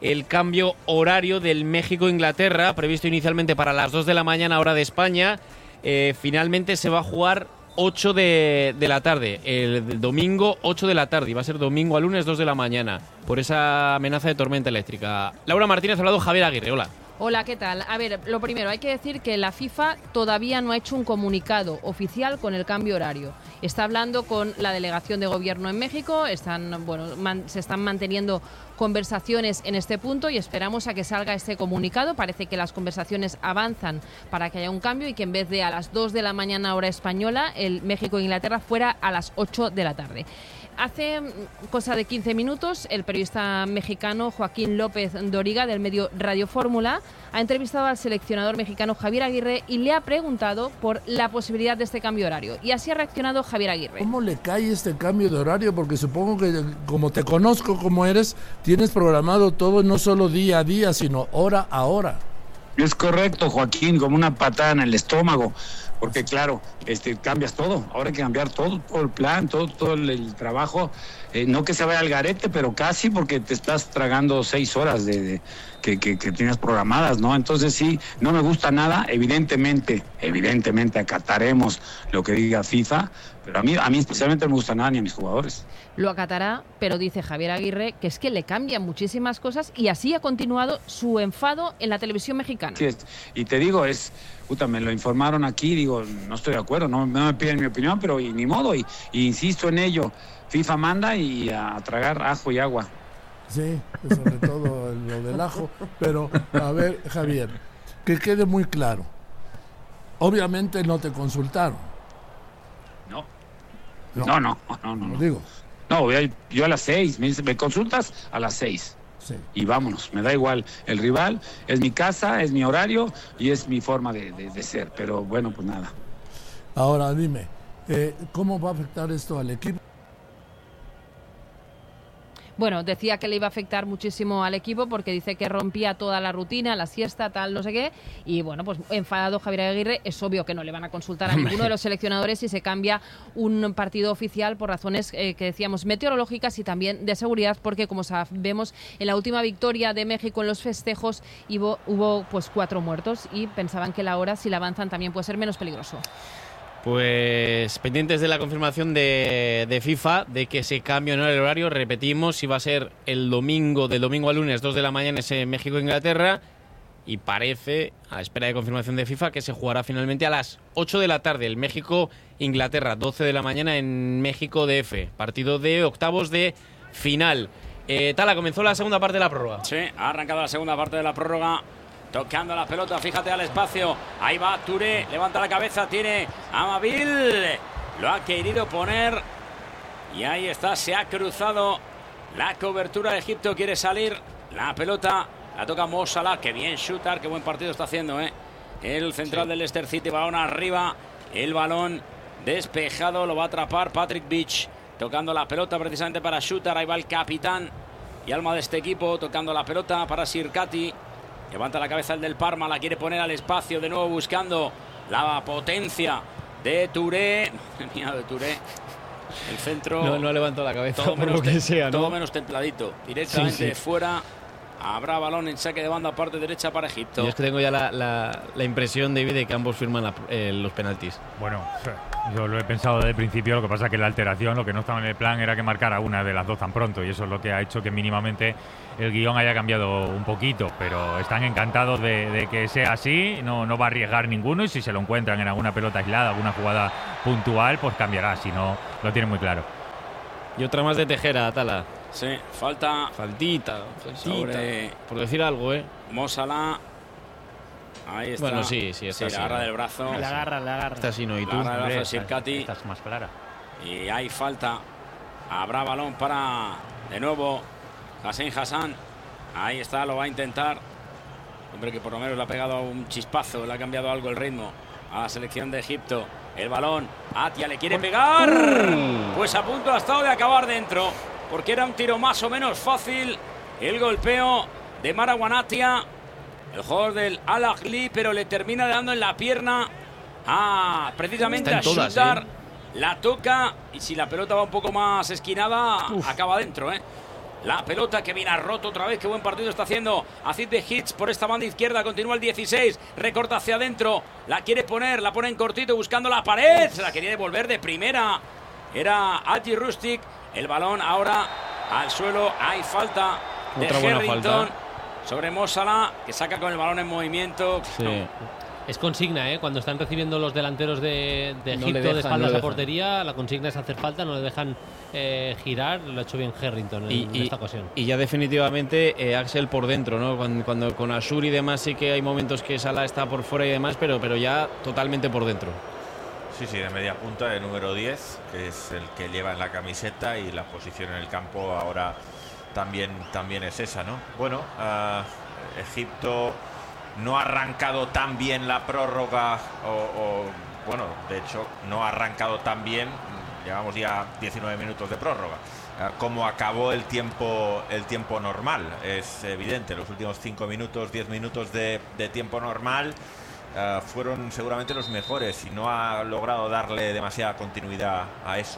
Speaker 3: el cambio horario del México-Inglaterra, previsto inicialmente para las dos de la mañana hora de España. Eh, finalmente se va a jugar ocho de, de la tarde, el domingo ocho de la tarde, y va a ser domingo a lunes dos de la mañana, por esa amenaza de tormenta eléctrica. Laura Martínez ha hablado Javier Aguirre, hola.
Speaker 13: Hola, ¿qué tal? A ver, lo primero, hay que decir que la FIFA todavía no ha hecho un comunicado oficial con el cambio horario. Está hablando con la delegación de gobierno en México, están, bueno, man, se están manteniendo conversaciones en este punto y esperamos a que salga este comunicado. Parece que las conversaciones avanzan para que haya un cambio y que en vez de a las dos de la mañana hora española, el México-Inglaterra fuera a las ocho de la tarde. Hace cosa de quince minutos, el periodista mexicano Joaquín López Doriga, del medio Radio Fórmula, ha entrevistado al seleccionador mexicano Javier Aguirre y le ha preguntado por la posibilidad de este cambio horario. Y así ha reaccionado Javier Aguirre.
Speaker 14: ¿Cómo le cae este cambio de horario? Porque supongo que, como te conozco como eres, tienes programado todo no solo día a día, sino hora a hora.
Speaker 15: Es correcto, Joaquín, como una patada en el estómago, porque claro, este cambias todo, ahora hay que cambiar todo, todo el plan, todo, todo el, el trabajo, eh, no que se vaya al garete, pero casi, porque te estás tragando seis horas de, de que, que, que tienes programadas, ¿no? Entonces sí, no me gusta nada, evidentemente, evidentemente acataremos lo que diga FIFA, pero a mí, a mí especialmente no me gusta nada ni a mis jugadores.
Speaker 13: Lo acatará, pero dice Javier Aguirre que es que le cambian muchísimas cosas y así ha continuado su enfado en la televisión mexicana.
Speaker 15: Sí, y te digo, es, puta, me lo informaron aquí, digo, no estoy de acuerdo, no, no me piden mi opinión, pero y, ni modo, y, y insisto en ello, FIFA manda y a tragar ajo y agua.
Speaker 14: Sí, sobre todo lo del ajo, pero a ver, Javier, que quede muy claro, obviamente no te consultaron.
Speaker 15: No, no, no, no, no, no.
Speaker 14: Lo digo.
Speaker 15: No, yo a las seis, me dice, ¿me consultas? A las seis.
Speaker 14: Sí.
Speaker 15: Y vámonos, me da igual. El rival es mi casa, es mi horario y es mi forma de, de, de ser. Pero bueno, pues nada.
Speaker 14: Ahora dime, eh, ¿cómo va a afectar esto al equipo?
Speaker 13: Bueno, decía que le iba a afectar muchísimo al equipo porque dice que rompía toda la rutina, la siesta, tal, no sé qué. Y bueno, pues enfadado Javier Aguirre, es obvio que no le van a consultar a ninguno de los seleccionadores si se cambia un partido oficial por razones eh, que decíamos meteorológicas y también de seguridad, porque como sabemos, en la última victoria de México en los festejos hubo, hubo pues cuatro muertos y pensaban que la hora, si la avanzan, también puede ser menos peligroso.
Speaker 3: Pues pendientes de la confirmación de, de FIFA de que se cambie o no el horario. Repetimos, si va a ser el domingo, del domingo al lunes, dos de la mañana, ese México-Inglaterra. Y parece, a la espera de confirmación de FIFA, que se jugará finalmente a las ocho de la tarde. El México-Inglaterra, doce de la mañana en México D F. Partido de octavos de final. Eh, Tala, comenzó la segunda parte de la prórroga.
Speaker 8: Sí, ha arrancado la segunda parte de la prórroga. Tocando la pelota, fíjate al espacio. Ahí va Touré, levanta la cabeza, tiene a Mabil. Lo ha querido poner. Y ahí está, se ha cruzado la cobertura de Egipto. Quiere salir la pelota. La toca Mo Salah, que bien shooter, qué buen partido está haciendo, ¿eh? El central sí. del Leicester City, balón arriba. El balón despejado, lo va a atrapar Patrick Beach. Tocando la pelota precisamente para shooter. Ahí va el capitán y alma de este equipo, tocando la pelota para Sirkati. Levanta la cabeza el del Parma, la quiere poner al espacio, de nuevo buscando la potencia de Touré. Madre mía, de Touré. El centro.
Speaker 3: No, no ha levantado la cabeza,
Speaker 8: todo
Speaker 3: por
Speaker 8: menos
Speaker 3: lo que sea, ¿no?
Speaker 8: Todo menos templadito. Directamente
Speaker 3: sí, sí.
Speaker 8: fuera. Habrá balón en saque de banda, parte derecha para Egipto.
Speaker 3: Yo es que tengo ya la, la, la impresión, David, de que ambos firman la, eh, los penaltis.
Speaker 11: Bueno, yo lo he pensado desde el principio, lo que pasa es que la alteración, lo que no estaba en el plan era que marcara una de las dos tan pronto, y eso es lo que ha hecho que mínimamente el guión haya cambiado un poquito, pero están encantados de, de que sea así, no, no va a arriesgar ninguno, y si se lo encuentran en alguna pelota aislada, alguna jugada puntual, pues cambiará, si no, lo tienen muy claro.
Speaker 3: Y otra más de Tejera, Tala.
Speaker 8: Sí, falta.
Speaker 3: Faltita, faltita.
Speaker 8: Sobre,
Speaker 3: por decir algo, ¿eh?
Speaker 8: Mo Salah. Ahí está.
Speaker 3: Bueno, sí, sí, está
Speaker 8: sí,
Speaker 3: así.
Speaker 8: la agarra del brazo.
Speaker 9: La agarra, la agarra.
Speaker 3: Está así, ¿no? Y tú.
Speaker 8: La agarra del brazo de
Speaker 4: Esta,
Speaker 8: Sirkati.
Speaker 4: esta es más clara.
Speaker 8: Y hay falta. Habrá balón para, de nuevo, Hassan Hassan. Ahí está, lo va a intentar. Hombre, que por lo menos le ha pegado un chispazo, le ha cambiado algo el ritmo a la selección de Egipto. El balón, Atia le quiere pegar. Pues a punto ha estado de acabar dentro, porque era un tiro más o menos fácil. El golpeo de Marwan Atia, el jugador del Al Ahly, pero le termina dando en la pierna a precisamente a Shootar. ¿eh? La toca y si la pelota va un poco más esquinada, Uf. acaba dentro, ¿eh? la pelota. Que viene a roto otra vez. Qué buen partido está haciendo Acid de Hits por esta banda izquierda. Continúa el dieciséis. Recorta hacia adentro. La quiere poner. La pone en cortito buscando la pared. Se la quería devolver de primera. Era Agi Rustic. El balón ahora al suelo. Hay falta de
Speaker 3: Otra buena
Speaker 8: Harrington
Speaker 3: falta.
Speaker 8: sobre Mo Salah, que saca con el balón en movimiento.
Speaker 3: Sí.
Speaker 8: No.
Speaker 10: Es consigna, ¿eh? Cuando están recibiendo los delanteros de, de
Speaker 3: No
Speaker 10: Egipto
Speaker 3: le dejan,
Speaker 10: de espaldas
Speaker 3: no le
Speaker 10: a portería, la consigna es hacer falta, no le dejan eh, girar. Lo ha hecho bien Harrington en,
Speaker 3: Y,
Speaker 10: en
Speaker 3: y-
Speaker 10: esta ocasión.
Speaker 3: y ya definitivamente eh, Axel por dentro, ¿no? Cuando, cuando con Ashur y demás sí que hay momentos que Salah está por fuera y demás, pero, pero ya totalmente por dentro.
Speaker 2: Sí, sí, de media punta, de número diez, que es el que lleva en la camiseta, y la posición en el campo ahora también, también es esa, ¿no? Bueno, uh, Egipto no ha arrancado tan bien la prórroga, o, o, bueno, de hecho, no ha arrancado tan bien, llevamos ya diecinueve minutos de prórroga, uh, como acabó el tiempo, el tiempo normal. Es evidente, los últimos cinco minutos, diez minutos de, de tiempo normal Uh, fueron seguramente los mejores, y no ha logrado darle demasiada continuidad a eso.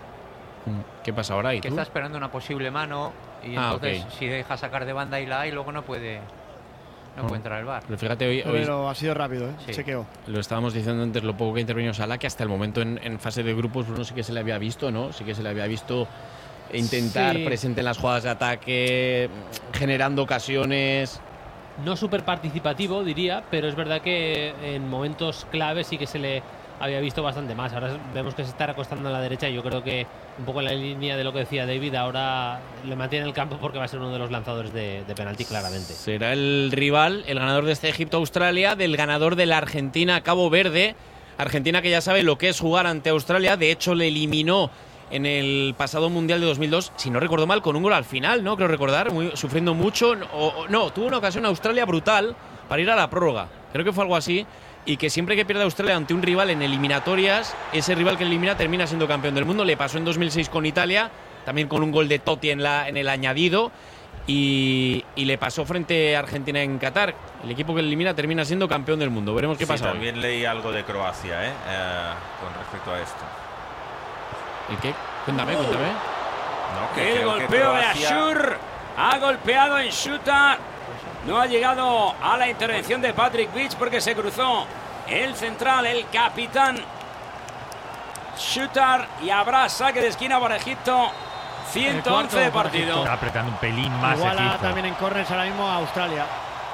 Speaker 3: ¿Qué pasa ahora? ¿Y
Speaker 4: Que
Speaker 3: tú?
Speaker 4: está esperando una posible mano y
Speaker 3: Ah,
Speaker 4: entonces
Speaker 3: ok.
Speaker 4: si deja sacar de banda y la hay, luego no puede no puede entrar el bar.
Speaker 3: Pero fíjate, hoy, hoy
Speaker 9: Pero ha sido rápido, ¿eh?
Speaker 4: Sí.
Speaker 9: Chequeo.
Speaker 3: lo estábamos diciendo antes, lo poco que intervino Salah, que hasta el momento en, en fase de grupos no sí que se le había visto, ¿no? Sí que se le había visto intentar
Speaker 10: Sí.
Speaker 3: presente en las jugadas de ataque, generando ocasiones.
Speaker 10: No súper participativo, diría, pero es verdad que en momentos claves sí que se le había visto bastante más. Ahora vemos que se está recostando a la derecha y yo creo que un poco en la línea de lo que decía David, ahora le mantiene en el campo porque va a ser uno de los lanzadores de, de penalti claramente.
Speaker 3: Será el rival, el ganador de este Egipto-Australia, del ganador de la Argentina-Cabo Verde. Argentina que ya sabe lo que es jugar ante Australia, de hecho le eliminó en el pasado Mundial de dos mil dos, si no recuerdo mal, con un gol al final, ¿no? Creo recordar, muy, sufriendo mucho. O, o- no, tuvo una ocasión Australia brutal para ir a la prórroga. Creo que fue algo así. Y que siempre que pierde Australia ante un rival en eliminatorias, ese rival que elimina termina siendo campeón del mundo. Le pasó en dos mil seis con Italia, también con un gol de Totti en, la, en el añadido. Y, y le pasó frente a Argentina en Qatar. El equipo que elimina termina siendo campeón del mundo. Veremos qué
Speaker 2: Sí,
Speaker 3: pasa hoy.
Speaker 2: también leí algo de Croacia, ¿eh? Eh, con respecto a esto.
Speaker 3: ¿El qué? Cuéntame, cuéntame.
Speaker 2: No, que
Speaker 8: El
Speaker 2: creo que
Speaker 8: golpeo de
Speaker 2: Croacia-
Speaker 8: Ashur. Ha golpeado en Shooter. No ha llegado a la intervención de Patrick Beach porque se cruzó el central, el capitán Shooter. Y habrá saque de esquina para Egipto. ciento once de partido.
Speaker 11: Está apretando un pelín más
Speaker 9: Iguala
Speaker 11: Egipto.
Speaker 9: también en corners ahora mismo a Australia.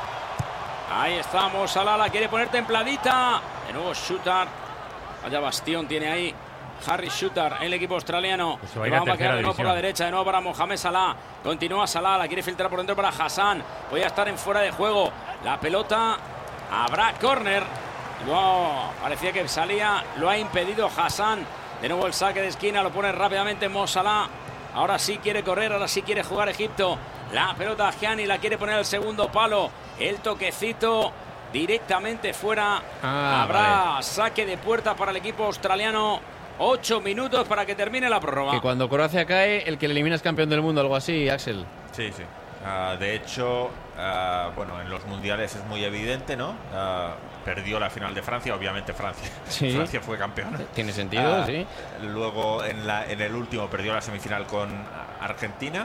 Speaker 8: Ahí estamos, Salah la quiere poner templadita. De nuevo Shooter. Vaya bastión tiene ahí Harry Shooter, el equipo australiano.
Speaker 11: Pues se va a
Speaker 8: Y
Speaker 11: ir a
Speaker 8: vamos a quedar
Speaker 11: tercera
Speaker 8: de nuevo por
Speaker 11: división.
Speaker 8: la derecha, de nuevo para Mohamed Salah. Continúa Salah, la quiere filtrar por dentro para Hassan. Voy a estar en fuera de juego. La pelota, habrá córner. Wow, parecía que salía, lo ha impedido Hassan. De nuevo el saque de esquina, lo pone rápidamente Mo Salah. Ahora sí quiere correr, ahora sí quiere jugar Egipto. La pelota Gianni la quiere poner al segundo palo. El toquecito directamente fuera.
Speaker 3: Ah,
Speaker 8: Habrá saque de puerta para el equipo australiano. Ocho minutos para que termine la prórroga.
Speaker 3: Que cuando Croacia cae, el que le elimina es campeón del mundo, algo así, Axel.
Speaker 2: Sí, sí. Ah, de hecho, ah, bueno, en los mundiales es muy evidente, ¿no? Ah, perdió la final de Francia, obviamente Francia.
Speaker 3: Sí.
Speaker 2: Francia fue campeona.
Speaker 3: Tiene sentido,
Speaker 2: Ah,
Speaker 3: sí.
Speaker 2: Luego en, la, en el último perdió la semifinal con Argentina.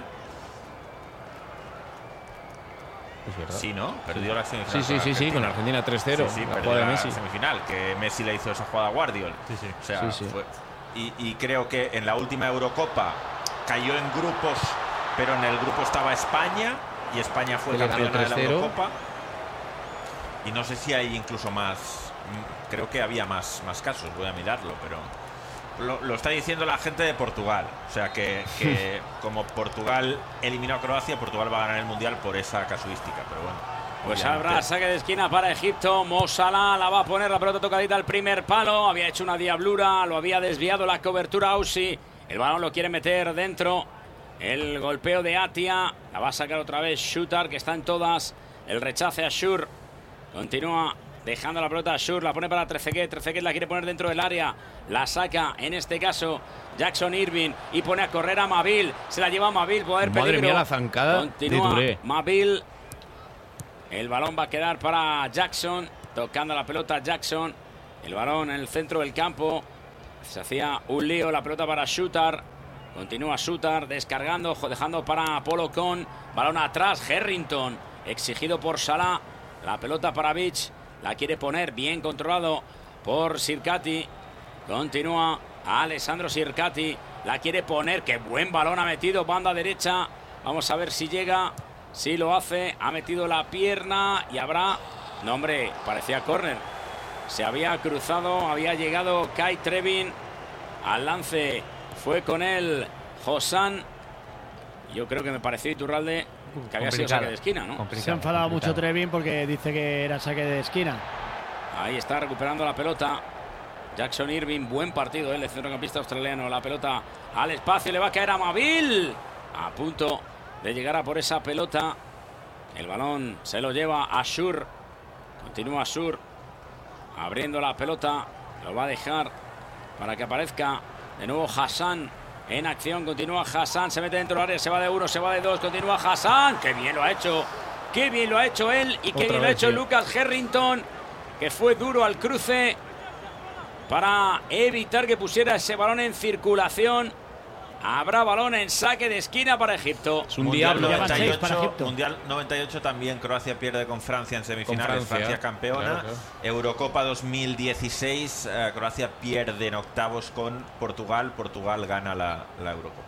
Speaker 3: Es verdad.
Speaker 2: Sí, ¿no? Perdió la semifinal.
Speaker 3: Sí, sí, sí, sí, con Argentina tres cero.
Speaker 2: Sí, sí,
Speaker 3: la
Speaker 2: perdió
Speaker 3: jugada de
Speaker 2: la
Speaker 3: Messi.
Speaker 2: semifinal, que Messi le hizo esa jugada a Guardiola.
Speaker 11: Sí, sí.
Speaker 2: O sea,
Speaker 3: Sí, sí.
Speaker 2: fue- y, y creo que en la última Eurocopa cayó en grupos, pero en el grupo estaba España y España fue
Speaker 3: Que le ganó
Speaker 2: campeona de la
Speaker 3: tres cero.
Speaker 2: Eurocopa. Y no sé si hay incluso más, mm, creo que había más, más casos, voy a mirarlo, pero lo, lo está diciendo la gente de Portugal. O sea que, que como Portugal eliminó a Croacia, Portugal va a ganar el Mundial por esa casuística, pero bueno.
Speaker 8: Pues
Speaker 2: obviamente-
Speaker 8: habrá saque de esquina para Egipto. Mo Salah la va a poner la pelota tocadita al primer palo. Había hecho una diablura, lo había desviado la cobertura Aussi. El balón lo quiere meter dentro. El golpeo de Atia. La va a sacar otra vez Shooter, que está en todas. El rechace a Shur. Continúa dejando la pelota a Shur. La pone para Trezeguet. Trezeguet la quiere poner dentro del área. La saca, en este caso, Jackson Irving. Y pone a correr a Mabil. Se la lleva a Mabil. Puede haber
Speaker 3: Madre
Speaker 8: peligro.
Speaker 3: mía, la zancada
Speaker 8: Continúa
Speaker 3: de Touré.
Speaker 8: Mabil. El balón va a quedar para Jackson. Tocando la pelota Jackson. El balón en el centro del campo. Se hacía un lío. La pelota para Shooter. Continúa Sutar descargando, dejando para Polo Con. Balón atrás, Harrington, exigido por Salah. La pelota para Beach, la quiere poner, bien controlado por Sirkati. Continúa Alessandro Sirkati, la quiere poner, qué buen balón ha metido, banda derecha. Vamos a ver si llega, si lo hace, ha metido la pierna y habrá... No, hombre, parecía córner. Se había cruzado, había llegado Kai Trevin al lance. Fue con él Josán. Yo creo que me pareció Iturralde que había sido saque de esquina, ¿no?
Speaker 9: Se ha enfadado mucho Trevin porque dice que era saque de esquina.
Speaker 8: Ahí está recuperando la pelota Jackson Irving, buen partido el centrocampista australiano. La pelota al espacio, le va a caer a Mavil. A punto de llegar a por esa pelota. El balón se lo lleva a Shur. Continúa Shur abriendo la pelota. Lo va a dejar para que aparezca de nuevo Hassan en acción. Continúa Hassan, se mete dentro del área, se va de uno, se va de dos. Continúa Hassan, qué bien lo ha hecho. Qué bien lo ha hecho él y qué bien lo ha hecho Lucas Harrington, que fue duro al cruce para evitar que pusiera ese balón en circulación. Habrá balón en saque de esquina para Egipto.
Speaker 2: Es un Mundial diablo. noventa y ocho, para Egipto. Mundial noventa y ocho también Croacia pierde con Francia en semifinales. Francia, Francia campeona. Claro, claro. Eurocopa dos mil dieciséis, eh, Croacia pierde en octavos con Portugal. Portugal gana la, la Eurocopa.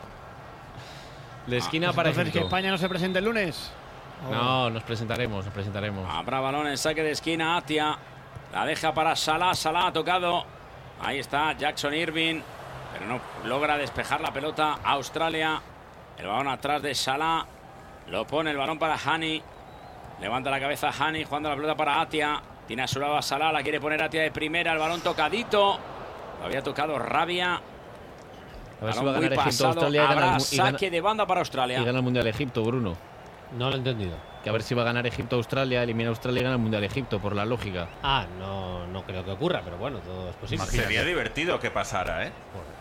Speaker 3: De esquina
Speaker 9: ah,
Speaker 3: para
Speaker 9: Egipto. ¿Que España no se presente el lunes?
Speaker 3: Oh. No, nos presentaremos, nos presentaremos.
Speaker 8: Habrá balón en saque de esquina. Atia la deja para Salah. Salah ha tocado. Ahí está Jackson Irving, pero no logra despejar la pelota Australia. El balón atrás de Salah. Lo pone el balón para Hani. Levanta la cabeza Hani, jugando la pelota para Atia. Tiene a su lado a Salah, la quiere poner Atia de primera. El balón tocadito. Lo había tocado Rabia.
Speaker 3: A ver si va a ganar Egipto, Australia y
Speaker 8: Habrá
Speaker 3: gana,
Speaker 8: saque de banda para Australia.
Speaker 3: Y gana el Mundial Egipto, Bruno.
Speaker 10: No lo he entendido.
Speaker 3: Que a ver si va a ganar Egipto, Australia, elimina Australia y gana el Mundial Egipto, por la lógica.
Speaker 10: Ah, no, no creo que ocurra, pero bueno, todo es posible.
Speaker 2: Sería divertido que pasara, ¿eh?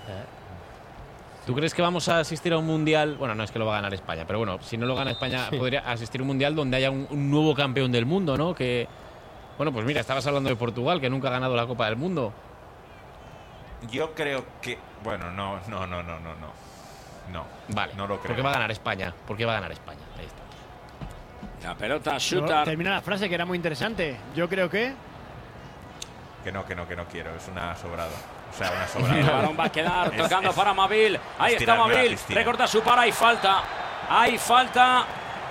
Speaker 3: ¿Tú crees que vamos a asistir a un Mundial? Bueno, no es que lo va a ganar España, pero bueno, si no lo gana España, sí. Podría asistir a un Mundial donde haya un, un nuevo campeón del mundo, ¿no? Que, bueno, pues mira, estabas hablando de Portugal, que nunca ha ganado la Copa del Mundo.
Speaker 2: Yo creo que... Bueno, no, no, no, no, no, no. No,
Speaker 3: vale,
Speaker 2: no lo creo.
Speaker 3: ¿Por qué va a ganar España? ¿Por qué va a ganar España? Ahí está.
Speaker 8: La pelota, Shooter.
Speaker 9: Termina la frase que era muy interesante. Yo creo que...
Speaker 2: Que no, que no, que no quiero. Es una sobrada. O sea, una sobrada.
Speaker 8: El balón va a quedar tocando es, para Mavil. Ahí está Mavil. Recorta su para. Hay falta. Hay falta.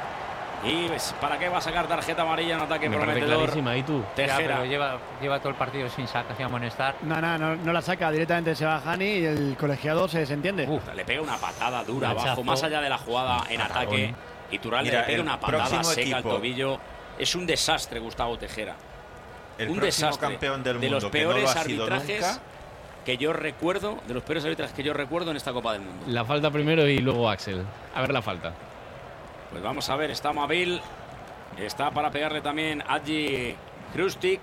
Speaker 8: Y ¿para qué va a sacar tarjeta amarilla en ataque
Speaker 3: Me
Speaker 8: prometedor?
Speaker 3: ¿Y tú?
Speaker 4: Ya, pero lleva, lleva todo el partido sin sacar, sin amonestar.
Speaker 9: No, no, no, no la saca. Directamente se va Hani y el colegiado se desentiende.
Speaker 8: Uf, le pega una patada dura abajo, chazo. Más allá de la jugada en Patadón. Ataque. Y Turalde le pega una patada seca al tobillo. Es un desastre, Gustavo Tejera.
Speaker 2: El
Speaker 8: un
Speaker 2: próximo
Speaker 8: desastre.
Speaker 2: Campeón del
Speaker 8: de
Speaker 2: mundo,
Speaker 8: los peores
Speaker 2: que no lo ha
Speaker 8: arbitrajes
Speaker 2: sido nunca.
Speaker 8: Que yo recuerdo, de los peores arbitrajes que yo recuerdo en esta Copa del Mundo.
Speaker 3: La falta primero y luego Axel. A ver la falta.
Speaker 8: Pues vamos a ver, está Mavil. Está para pegarle también Adji Krustik.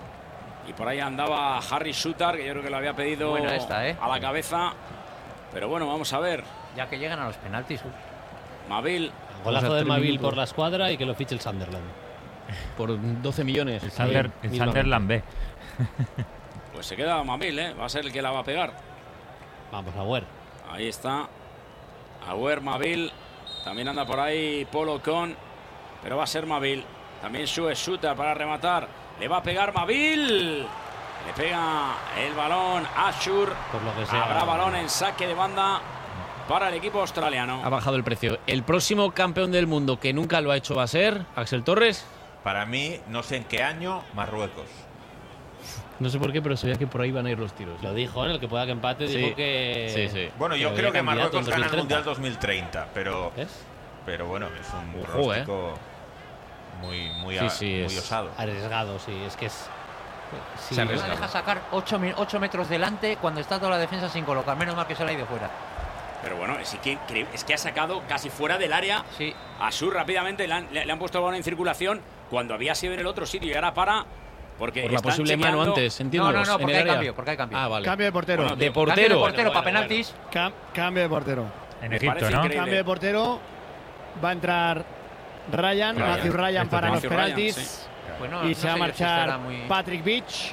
Speaker 8: Y por ahí andaba Harry Shooter, que yo creo que lo había pedido
Speaker 4: esta, ¿eh?
Speaker 8: a la cabeza. Pero bueno, vamos a ver.
Speaker 4: Ya que llegan a los penaltis.
Speaker 8: Mavil.
Speaker 10: Golazo de Mavil por la escuadra y que lo fiche el Sunderland.
Speaker 3: Por doce millones.
Speaker 11: El, Sander, el Sunderland B.
Speaker 8: Pues se queda Mavil, ¿eh? Va a ser el que la va a pegar.
Speaker 10: Vamos, Agüer.
Speaker 8: Ahí está. Agüer, Mavil. También anda por ahí Polo Con. Pero va a ser Mavil. También Sue Shooter para rematar. Le va a pegar Mavil. Le pega el balón a Shur.
Speaker 10: Por lo que sea.
Speaker 8: Habrá balón en saque de banda para el equipo australiano.
Speaker 3: Ha bajado el precio. El próximo campeón del mundo que nunca lo ha hecho va a ser Axel Torres.
Speaker 2: Para mí, no sé en qué año, Marruecos.
Speaker 3: No sé por qué, pero sabía que por ahí van a ir los tiros.
Speaker 10: Lo dijo, en el que pueda que empate,
Speaker 3: sí.
Speaker 10: dijo que...
Speaker 3: Sí, sí.
Speaker 2: Bueno, yo creo que Marruecos gana el Mundial dos mil treinta, pero...
Speaker 10: ¿Es?
Speaker 2: Pero bueno, es un
Speaker 3: Ojo,
Speaker 2: pronóstico
Speaker 3: eh.
Speaker 2: muy, muy,
Speaker 3: sí,
Speaker 2: a,
Speaker 3: sí,
Speaker 2: muy
Speaker 3: es
Speaker 2: osado.
Speaker 10: Arriesgado, sí. Es que es...
Speaker 4: Sí, se arriesga. Deja sacar ocho metros delante cuando está toda la defensa sin colocar. Menos mal que se la ha ido fuera.
Speaker 8: Pero bueno, es que, es que ha sacado casi fuera del área.
Speaker 4: Sí.
Speaker 8: A Sur rápidamente le han, le, le han puesto el balón en circulación cuando había sido en el otro sitio y ahora para... Porque
Speaker 3: por la posible chequeando... mano antes, entiendo.
Speaker 4: No, no, no, porque hay cambio, porque hay cambio.
Speaker 3: Ah, vale.
Speaker 9: Cambio de portero.
Speaker 3: Bueno, de portero.
Speaker 4: Cambio de portero
Speaker 8: bueno,
Speaker 4: para
Speaker 8: bueno,
Speaker 4: penaltis.
Speaker 8: Bueno.
Speaker 9: Cam cambio de portero.
Speaker 11: En Egipto, ¿no?
Speaker 9: Cambio de portero. Va a entrar Ryan,
Speaker 8: Ryan.
Speaker 9: Matthew Ryan
Speaker 11: Esto
Speaker 9: para
Speaker 11: es
Speaker 9: los
Speaker 8: Matthew
Speaker 9: penaltis.
Speaker 8: Ryan, sí.
Speaker 4: Bueno,
Speaker 9: y
Speaker 4: no
Speaker 9: se va a
Speaker 4: sé
Speaker 9: marchar
Speaker 4: muy...
Speaker 9: Patrick Beach.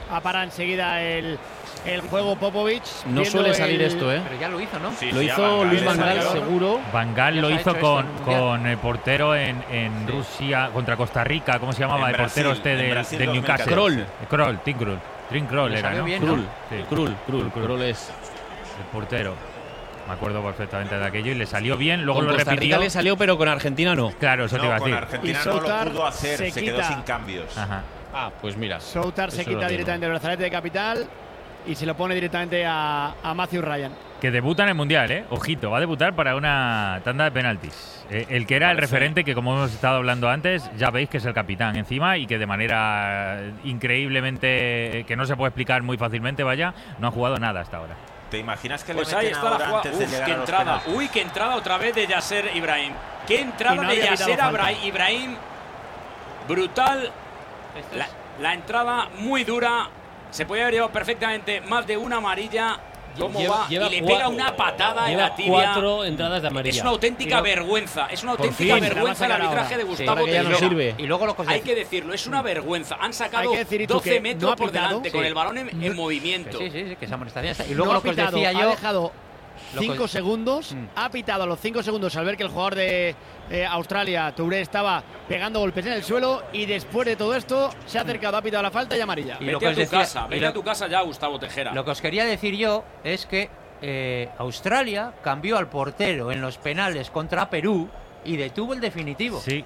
Speaker 9: a parar enseguida el, el juego Popovic.
Speaker 3: No suele salir
Speaker 9: el...
Speaker 3: esto, ¿eh?
Speaker 4: Pero ya lo hizo, ¿no?
Speaker 2: Sí,
Speaker 3: lo
Speaker 2: sí,
Speaker 3: hizo Luis Van Gaal,
Speaker 2: salió.
Speaker 3: seguro.
Speaker 11: Van Gaal
Speaker 4: Ya
Speaker 11: lo
Speaker 4: se ha
Speaker 11: hizo
Speaker 4: hecho
Speaker 11: con,
Speaker 4: esto en el
Speaker 11: con el portero en, en Rusia, contra Costa Rica, ¿cómo se llamaba?
Speaker 2: En
Speaker 11: El portero
Speaker 2: Brasil,
Speaker 11: este
Speaker 2: en
Speaker 11: del,
Speaker 2: Brasil
Speaker 11: del
Speaker 2: dos mil
Speaker 11: Newcastle.
Speaker 2: catorce.
Speaker 11: Kroll. Tim Kroll. Tim Kroll
Speaker 4: Le
Speaker 11: era,
Speaker 4: salió
Speaker 11: ¿no?
Speaker 4: bien,
Speaker 3: Krul,
Speaker 11: Sí.
Speaker 3: Krul, Krul,
Speaker 11: Krul.
Speaker 3: Krul es.
Speaker 11: El portero. Me acuerdo perfectamente de aquello y le salió bien, luego
Speaker 3: Con
Speaker 11: lo
Speaker 3: Costa
Speaker 11: repitió.
Speaker 3: Rica le salió, pero con Argentina no.
Speaker 11: Claro, eso te
Speaker 2: No,
Speaker 11: iba a
Speaker 2: con
Speaker 11: decir.
Speaker 2: Argentina
Speaker 9: Y
Speaker 2: no
Speaker 9: Soutar
Speaker 2: lo pudo hacer,
Speaker 9: se
Speaker 2: se, quedó
Speaker 9: quita.
Speaker 2: sin cambios.
Speaker 11: Ajá.
Speaker 3: Ah, pues mira.
Speaker 9: Soutar se
Speaker 3: Eso lo
Speaker 9: quita
Speaker 3: digo.
Speaker 9: directamente el brazalete de capital y se lo pone directamente a, a Matthew Ryan.
Speaker 11: Que debuta en el Mundial, ¿eh? Ojito, va a debutar para una tanda de penaltis. Eh, el que era el referente, que como hemos estado hablando antes, ya veis que es el capitán encima y que de manera increíblemente, que no se puede explicar muy fácilmente, vaya, no ha jugado nada hasta ahora.
Speaker 2: ¿Te imaginas que
Speaker 8: Pues
Speaker 2: le
Speaker 8: ahí
Speaker 2: meten
Speaker 8: está la
Speaker 2: ahora
Speaker 8: jugada.
Speaker 2: antes de
Speaker 8: Uf,
Speaker 2: llegar
Speaker 8: qué
Speaker 2: a los
Speaker 8: entrada.
Speaker 2: penaltis?
Speaker 8: Uy, qué entrada otra vez de Yasser Ibrahim. Qué entrada
Speaker 9: Y no
Speaker 8: de
Speaker 9: había pitado
Speaker 8: Yasser
Speaker 9: falta.
Speaker 8: Abra- Ibrahim. Brutal. La, la entrada muy dura. Se podía haber llevado perfectamente más de una amarilla. ¿Cómo
Speaker 10: Lleva-
Speaker 8: va?
Speaker 10: lleva
Speaker 8: y le
Speaker 10: cuatro-
Speaker 8: pega una patada en
Speaker 10: lleva
Speaker 8: la tibia.
Speaker 10: cuatro entradas de amarilla.
Speaker 8: Es una auténtica
Speaker 10: Y no-
Speaker 8: vergüenza. Es una
Speaker 3: Por
Speaker 8: auténtica
Speaker 3: fin.
Speaker 8: vergüenza el
Speaker 9: La va a sacar
Speaker 8: arbitraje de
Speaker 9: ahora.
Speaker 8: Gustavo
Speaker 3: Ahora que ya no
Speaker 8: Teixeira.
Speaker 3: sirve.
Speaker 4: Y luego lo que os
Speaker 8: Hay
Speaker 4: decía-
Speaker 8: que decirlo, es una vergüenza. Han sacado
Speaker 9: Hay que decir, Itu,
Speaker 8: doce
Speaker 9: que
Speaker 8: metros
Speaker 9: no ha
Speaker 8: por
Speaker 9: pitado.
Speaker 8: delante con
Speaker 9: Sí.
Speaker 8: el balón en, en movimiento.
Speaker 4: Sí, sí, sí, que esa amonestación está. Y
Speaker 9: Y
Speaker 4: luego
Speaker 9: luego
Speaker 4: lo que os decía
Speaker 9: ha
Speaker 4: yo.
Speaker 9: dejado
Speaker 4: lo que-
Speaker 9: cinco segundos,
Speaker 4: Mm.
Speaker 9: ha pitado a los cinco segundos al ver que el jugador de eh, Australia, Touré, estaba pegando golpes en el suelo y después de todo esto se ha acercado, ha pitado la falta y amarilla.
Speaker 4: Y
Speaker 8: Vete
Speaker 4: lo que
Speaker 8: a
Speaker 4: os
Speaker 8: tu
Speaker 4: decía-
Speaker 8: casa,
Speaker 4: y
Speaker 8: vete
Speaker 4: lo-
Speaker 8: a tu casa ya, Gustavo Tejera.
Speaker 4: Lo que os quería decir yo es que eh, Australia cambió al portero en los penales contra Perú y detuvo el definitivo.
Speaker 11: Sí.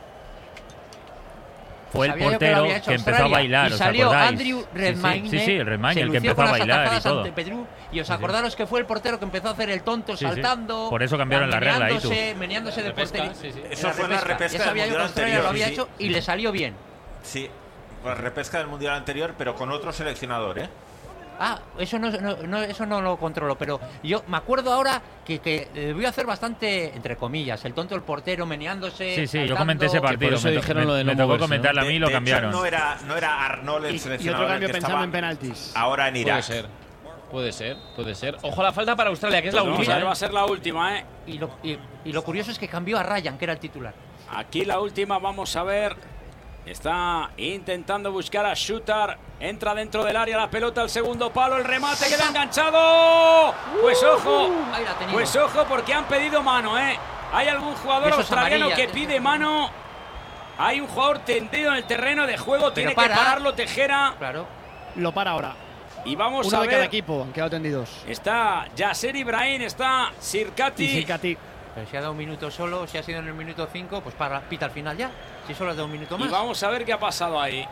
Speaker 11: Fue el
Speaker 4: Sabía yo que lo
Speaker 11: portero
Speaker 4: había
Speaker 11: que,
Speaker 4: hecho
Speaker 11: empezó a
Speaker 4: Australia.
Speaker 11: bailar,
Speaker 4: y
Speaker 11: ¿os
Speaker 4: salió
Speaker 11: acordáis?
Speaker 4: Andrew
Speaker 11: Sí, sí,
Speaker 4: Redmayne,
Speaker 11: Sí, sí, el Redmayne,
Speaker 4: se
Speaker 11: el que
Speaker 4: lució
Speaker 11: empezó
Speaker 4: con
Speaker 11: a
Speaker 4: las
Speaker 11: bailar y
Speaker 4: atajadas
Speaker 11: todo.
Speaker 4: ante Perú, y os
Speaker 11: Sí, sí.
Speaker 4: acordaros que fue el portero que empezó a hacer el tonto,
Speaker 11: Sí, sí.
Speaker 4: saltando,
Speaker 11: Por eso cambiaron la regla ahí, tú.
Speaker 4: meneándose, meneándose de
Speaker 10: Repesca,
Speaker 4: portería.
Speaker 10: sí, sí.
Speaker 2: Eso fue en la repesca
Speaker 4: Ya
Speaker 2: del
Speaker 4: sabía yo que
Speaker 2: Mundial
Speaker 4: Australia
Speaker 2: anterior,
Speaker 4: lo había
Speaker 2: sí,
Speaker 4: hecho
Speaker 2: sí.
Speaker 4: y le salió bien.
Speaker 2: Sí, la repesca del Mundial anterior, pero con otro seleccionador, ¿eh?
Speaker 4: Ah, eso no, no- no- eso no lo controlo, pero yo me acuerdo ahora que, que debió hacer bastante, entre comillas, el tonto el portero meneándose.
Speaker 11: Sí, sí, yo
Speaker 4: saltando.
Speaker 11: comenté ese partido.
Speaker 3: por eso
Speaker 11: me to-
Speaker 3: dijeron
Speaker 11: me-
Speaker 3: lo de
Speaker 11: me
Speaker 3: no
Speaker 11: tocó
Speaker 3: moverse,
Speaker 11: comentarlo
Speaker 2: De-
Speaker 11: a mí y lo
Speaker 2: de hecho,
Speaker 11: cambiaron.
Speaker 2: no era, no era Arnold el
Speaker 9: Y, y
Speaker 2: seleccionador.
Speaker 9: otro
Speaker 2: el
Speaker 9: cambio
Speaker 2: que
Speaker 9: pensando
Speaker 2: estaba
Speaker 9: en penaltis.
Speaker 2: ahora en Irak.
Speaker 3: Puede ser. Puede ser, puede ser. Ojo a la falta para Australia, que es la
Speaker 8: Vamos
Speaker 3: última.
Speaker 8: a ver,
Speaker 3: ¿eh?
Speaker 8: va a ser la última, ¿eh?
Speaker 4: Y lo, y- y lo curioso es que cambió a Ryan, que era el titular.
Speaker 8: Aquí la última, vamos a ver. Está intentando buscar a Shooter. Entra dentro del área la pelota, al segundo palo, el remate queda enganchado. Pues ojo,
Speaker 4: Ahí la ha tenido.
Speaker 8: pues ojo, porque han pedido mano, ¿eh? Hay algún jugador
Speaker 4: Eso es
Speaker 8: australiano
Speaker 4: amarilla,
Speaker 8: que
Speaker 4: eso es
Speaker 8: pide mano. Hay un jugador tendido en el terreno de juego, tiene
Speaker 4: para.
Speaker 8: que pararlo Tejera.
Speaker 4: Claro.
Speaker 9: Lo para ahora.
Speaker 8: Y vamos
Speaker 9: Uno
Speaker 8: a
Speaker 9: de
Speaker 8: ver.
Speaker 9: cada equipo, han quedado tendidos.
Speaker 8: Está Yasser Ibrahim, está Sirkati.
Speaker 9: Y Sirkati.
Speaker 4: Pero si ha dado un minuto solo, si ha sido en el minuto cinco, pues para pita al final ya. Si solo ha dado un minuto
Speaker 8: Y
Speaker 4: más.
Speaker 8: vamos a ver qué ha pasado ahí.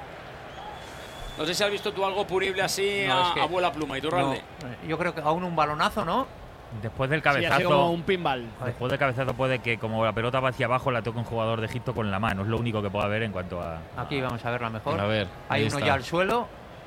Speaker 8: No sé si has visto tú algo punible así
Speaker 4: No,
Speaker 8: a,
Speaker 4: es que-
Speaker 8: a vuela pluma. ¿Y tú,
Speaker 4: No,
Speaker 8: Ralde?
Speaker 4: yo creo que aún un balonazo, ¿no?
Speaker 11: Después del
Speaker 9: Sí, así como
Speaker 11: cabezazo,
Speaker 9: un pinball.
Speaker 11: después del cabezazo puede que como la pelota va hacia abajo la toque un jugador de Egipto con la mano. Es lo único que puede haber en cuanto a.
Speaker 4: Aquí vamos a verla mejor.
Speaker 3: A ver,
Speaker 4: Hay
Speaker 3: ahí
Speaker 4: uno
Speaker 3: está.
Speaker 4: ya al suelo.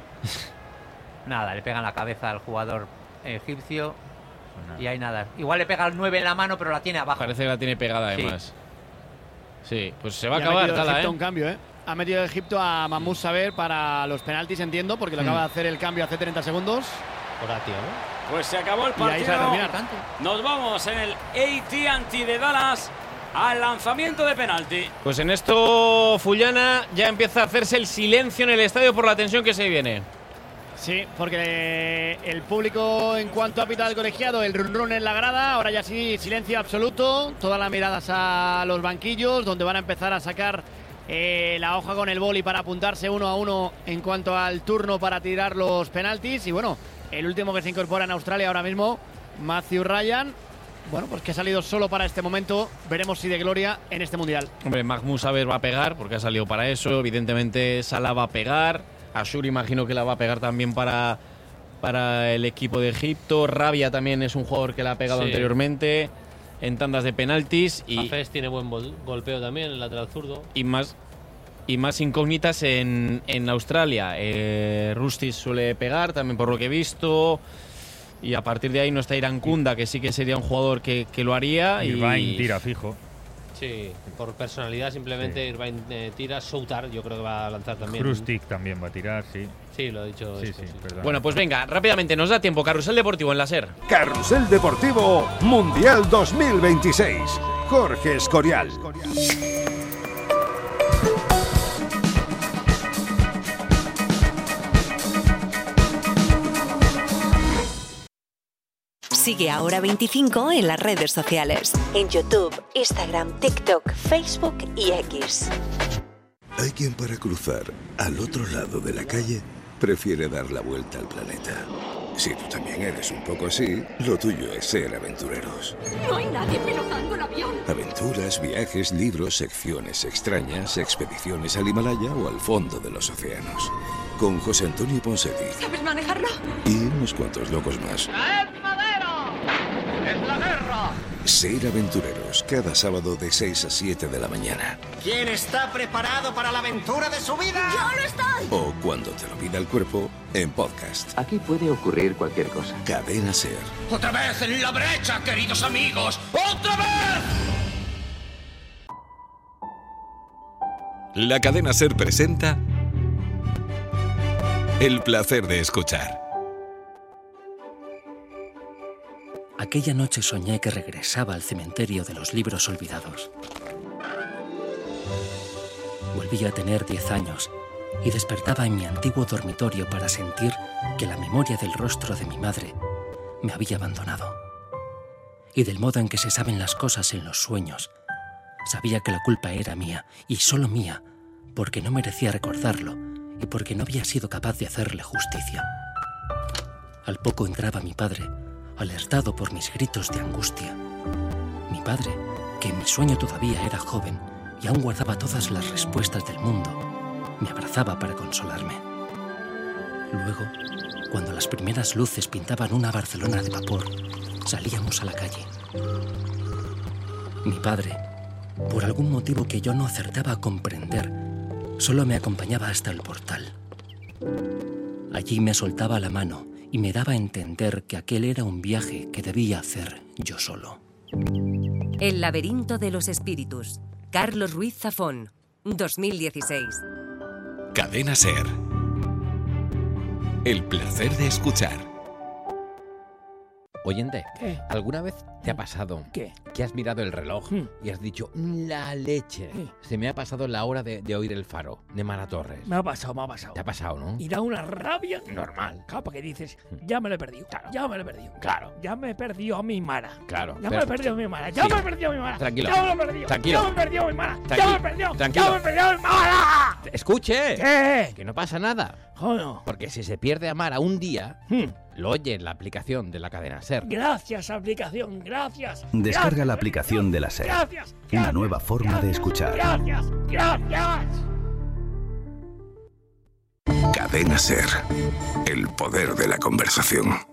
Speaker 4: Nada, le pega en la cabeza al jugador egipcio. Y hay nada. Igual le pega al nueve en la mano, pero la tiene abajo.
Speaker 3: Parece que la tiene pegada
Speaker 4: Sí.
Speaker 3: además. Sí, pues se va a
Speaker 9: Y ha
Speaker 3: acabar,
Speaker 9: metido
Speaker 3: Tala,
Speaker 9: Egipto
Speaker 3: ¿eh?
Speaker 9: un cambio, ¿eh? Ha metido Egipto a Mahmoud Saber para los penaltis, entiendo, porque lo
Speaker 3: Mm.
Speaker 9: acaba de hacer el cambio hace treinta segundos.
Speaker 10: Horatio, ¿no?
Speaker 8: Pues se acabó el
Speaker 9: Y ahí se va a
Speaker 8: partido.
Speaker 9: terminar.
Speaker 8: Nos vamos en el A T and T de Dallas al lanzamiento de penalti.
Speaker 3: Pues en esto, Fullana, ya empieza a hacerse el silencio en el estadio por la tensión que se viene.
Speaker 9: Sí, porque el público, en cuanto ha pitado el colegiado, el run run en la grada, ahora ya sí, silencio absoluto, todas las miradas a los banquillos, donde van a empezar a sacar eh, la hoja con el boli para apuntarse uno a uno en cuanto al turno para tirar los penaltis. Y bueno, el último que se incorpora en Australia ahora mismo, Matthew Ryan, bueno, pues que ha salido solo para este momento, veremos si de gloria en este Mundial.
Speaker 3: Hombre, Mahmoud Saber va a pegar porque ha salido para eso. Evidentemente, Salah va a pegar. Ashur imagino que la va a pegar también para, para el equipo de Egipto. Rabia también es un jugador que la ha pegado
Speaker 10: Sí.
Speaker 3: anteriormente en tandas de penaltis. Y,
Speaker 10: Hafez tiene buen bol- golpeo también, el lateral zurdo.
Speaker 3: y más y más incógnitas en, en Australia. Eh, Rustis suele pegar también por lo que he visto. Y a partir de ahí no está Irán Kunda, que sí que sería un jugador que, que lo haría.
Speaker 11: Irvine
Speaker 3: y
Speaker 11: tira fijo.
Speaker 10: Sí, por personalidad simplemente Irvine eh, tira. Soutar yo creo que va a lanzar también.
Speaker 11: Krustic también va a tirar, sí.
Speaker 10: Sí, lo he dicho.
Speaker 11: Sí,
Speaker 10: esto,
Speaker 11: sí,
Speaker 10: sí.
Speaker 11: perdón.
Speaker 3: Bueno, pues venga, rápidamente, nos da tiempo. Carrusel Deportivo en la SER.
Speaker 16: Carrusel Deportivo Mundial dos mil veintiséis. Jorge Escorial.
Speaker 17: Sigue a Hora veinticinco en las redes sociales. En YouTube, Instagram, TikTok, Facebook y X.
Speaker 18: Hay quien para cruzar al otro lado de la calle prefiere dar la vuelta al planeta. Si tú también eres un poco así, lo tuyo es ser aventureros.
Speaker 19: No hay nadie pilotando el avión.
Speaker 18: Aventuras, viajes, libros, secciones extrañas, expediciones al Himalaya o al fondo de los océanos. Con José Antonio Ponseti.
Speaker 19: ¿Sabes manejarlo?
Speaker 18: Y unos cuantos locos más.
Speaker 19: ¡Es madero! ¡Es la guerra!
Speaker 18: Ser aventureros, cada sábado de seis a siete de la mañana.
Speaker 20: ¿Quién está preparado para la aventura de su vida?
Speaker 19: ¡Yo lo estoy!
Speaker 18: O cuando te lo pida el cuerpo, en podcast.
Speaker 21: Aquí puede ocurrir cualquier cosa.
Speaker 18: Cadena Ser.
Speaker 20: ¡Otra vez en la brecha, queridos amigos! ¡Otra vez!
Speaker 22: La Cadena Ser presenta El placer de escuchar.
Speaker 23: Aquella noche soñé que regresaba al cementerio de los libros olvidados. Volví a tener diez años y despertaba en mi antiguo dormitorio para sentir que la memoria del rostro de mi madre me había abandonado. Y del modo en que se saben las cosas en los sueños, sabía que la culpa era mía y solo mía, porque no merecía recordarlo y porque no había sido capaz de hacerle justicia. Al poco entraba mi padre, alertado por mis gritos de angustia. Mi padre, que en mi sueño todavía era joven y aún guardaba todas las respuestas del mundo, me abrazaba para consolarme. Luego, cuando las primeras luces pintaban una Barcelona de vapor, salíamos a la calle. Mi padre, por algún motivo que yo no acertaba a comprender, solo me acompañaba hasta el portal. Allí me soltaba la mano y me daba a entender que aquel era un viaje que debía hacer yo solo.
Speaker 17: El laberinto de los espíritus. Carlos Ruiz Zafón, dos mil dieciséis.
Speaker 22: Cadena Ser. El placer de escuchar.
Speaker 24: Oyente,
Speaker 25: ¿qué?
Speaker 24: ¿Alguna vez te ha pasado
Speaker 25: ¿Qué?
Speaker 24: que has mirado el reloj
Speaker 25: Hmm.
Speaker 24: y has dicho, la leche?
Speaker 25: Sí.
Speaker 24: Se me ha pasado la hora de, de oír el faro de Mara Torres.
Speaker 25: Me ha pasado, me ha pasado.
Speaker 24: ¿Te ha pasado, no?
Speaker 25: Y da una rabia.
Speaker 24: Normal.
Speaker 25: Claro, porque dices, ya me lo he perdido. Ya me lo he perdido.
Speaker 24: Claro.
Speaker 25: Ya me he perdido a mi Mara.
Speaker 24: Claro.
Speaker 25: Ya
Speaker 24: pero-
Speaker 25: me he perdido a mi Mara. Ya
Speaker 24: Sí.
Speaker 25: me he perdido a mi Mara.
Speaker 24: Tranquilo.
Speaker 25: Ya me lo he perdido.
Speaker 24: Tranquilo.
Speaker 25: Ya me he perdido a mi Mara.
Speaker 24: Tranqui-
Speaker 25: Ya me he perdido.
Speaker 24: Tranquilo.
Speaker 25: Ya me he perdido a mi Mara.
Speaker 24: Escuche.
Speaker 25: ¿Qué?
Speaker 24: Que no pasa nada.
Speaker 25: Joder.
Speaker 24: Porque si se pierde a Mara un día, lo oye en la aplicación de la cadena Ser.
Speaker 25: Gracias, aplicación. Gracias.
Speaker 16: Descarga
Speaker 25: Gracias.
Speaker 16: la aplicación de la SER.
Speaker 25: Gracias.
Speaker 16: Una nueva forma de escuchar.
Speaker 25: Gracias. Gracias.
Speaker 18: Cadena Ser. El poder de la conversación.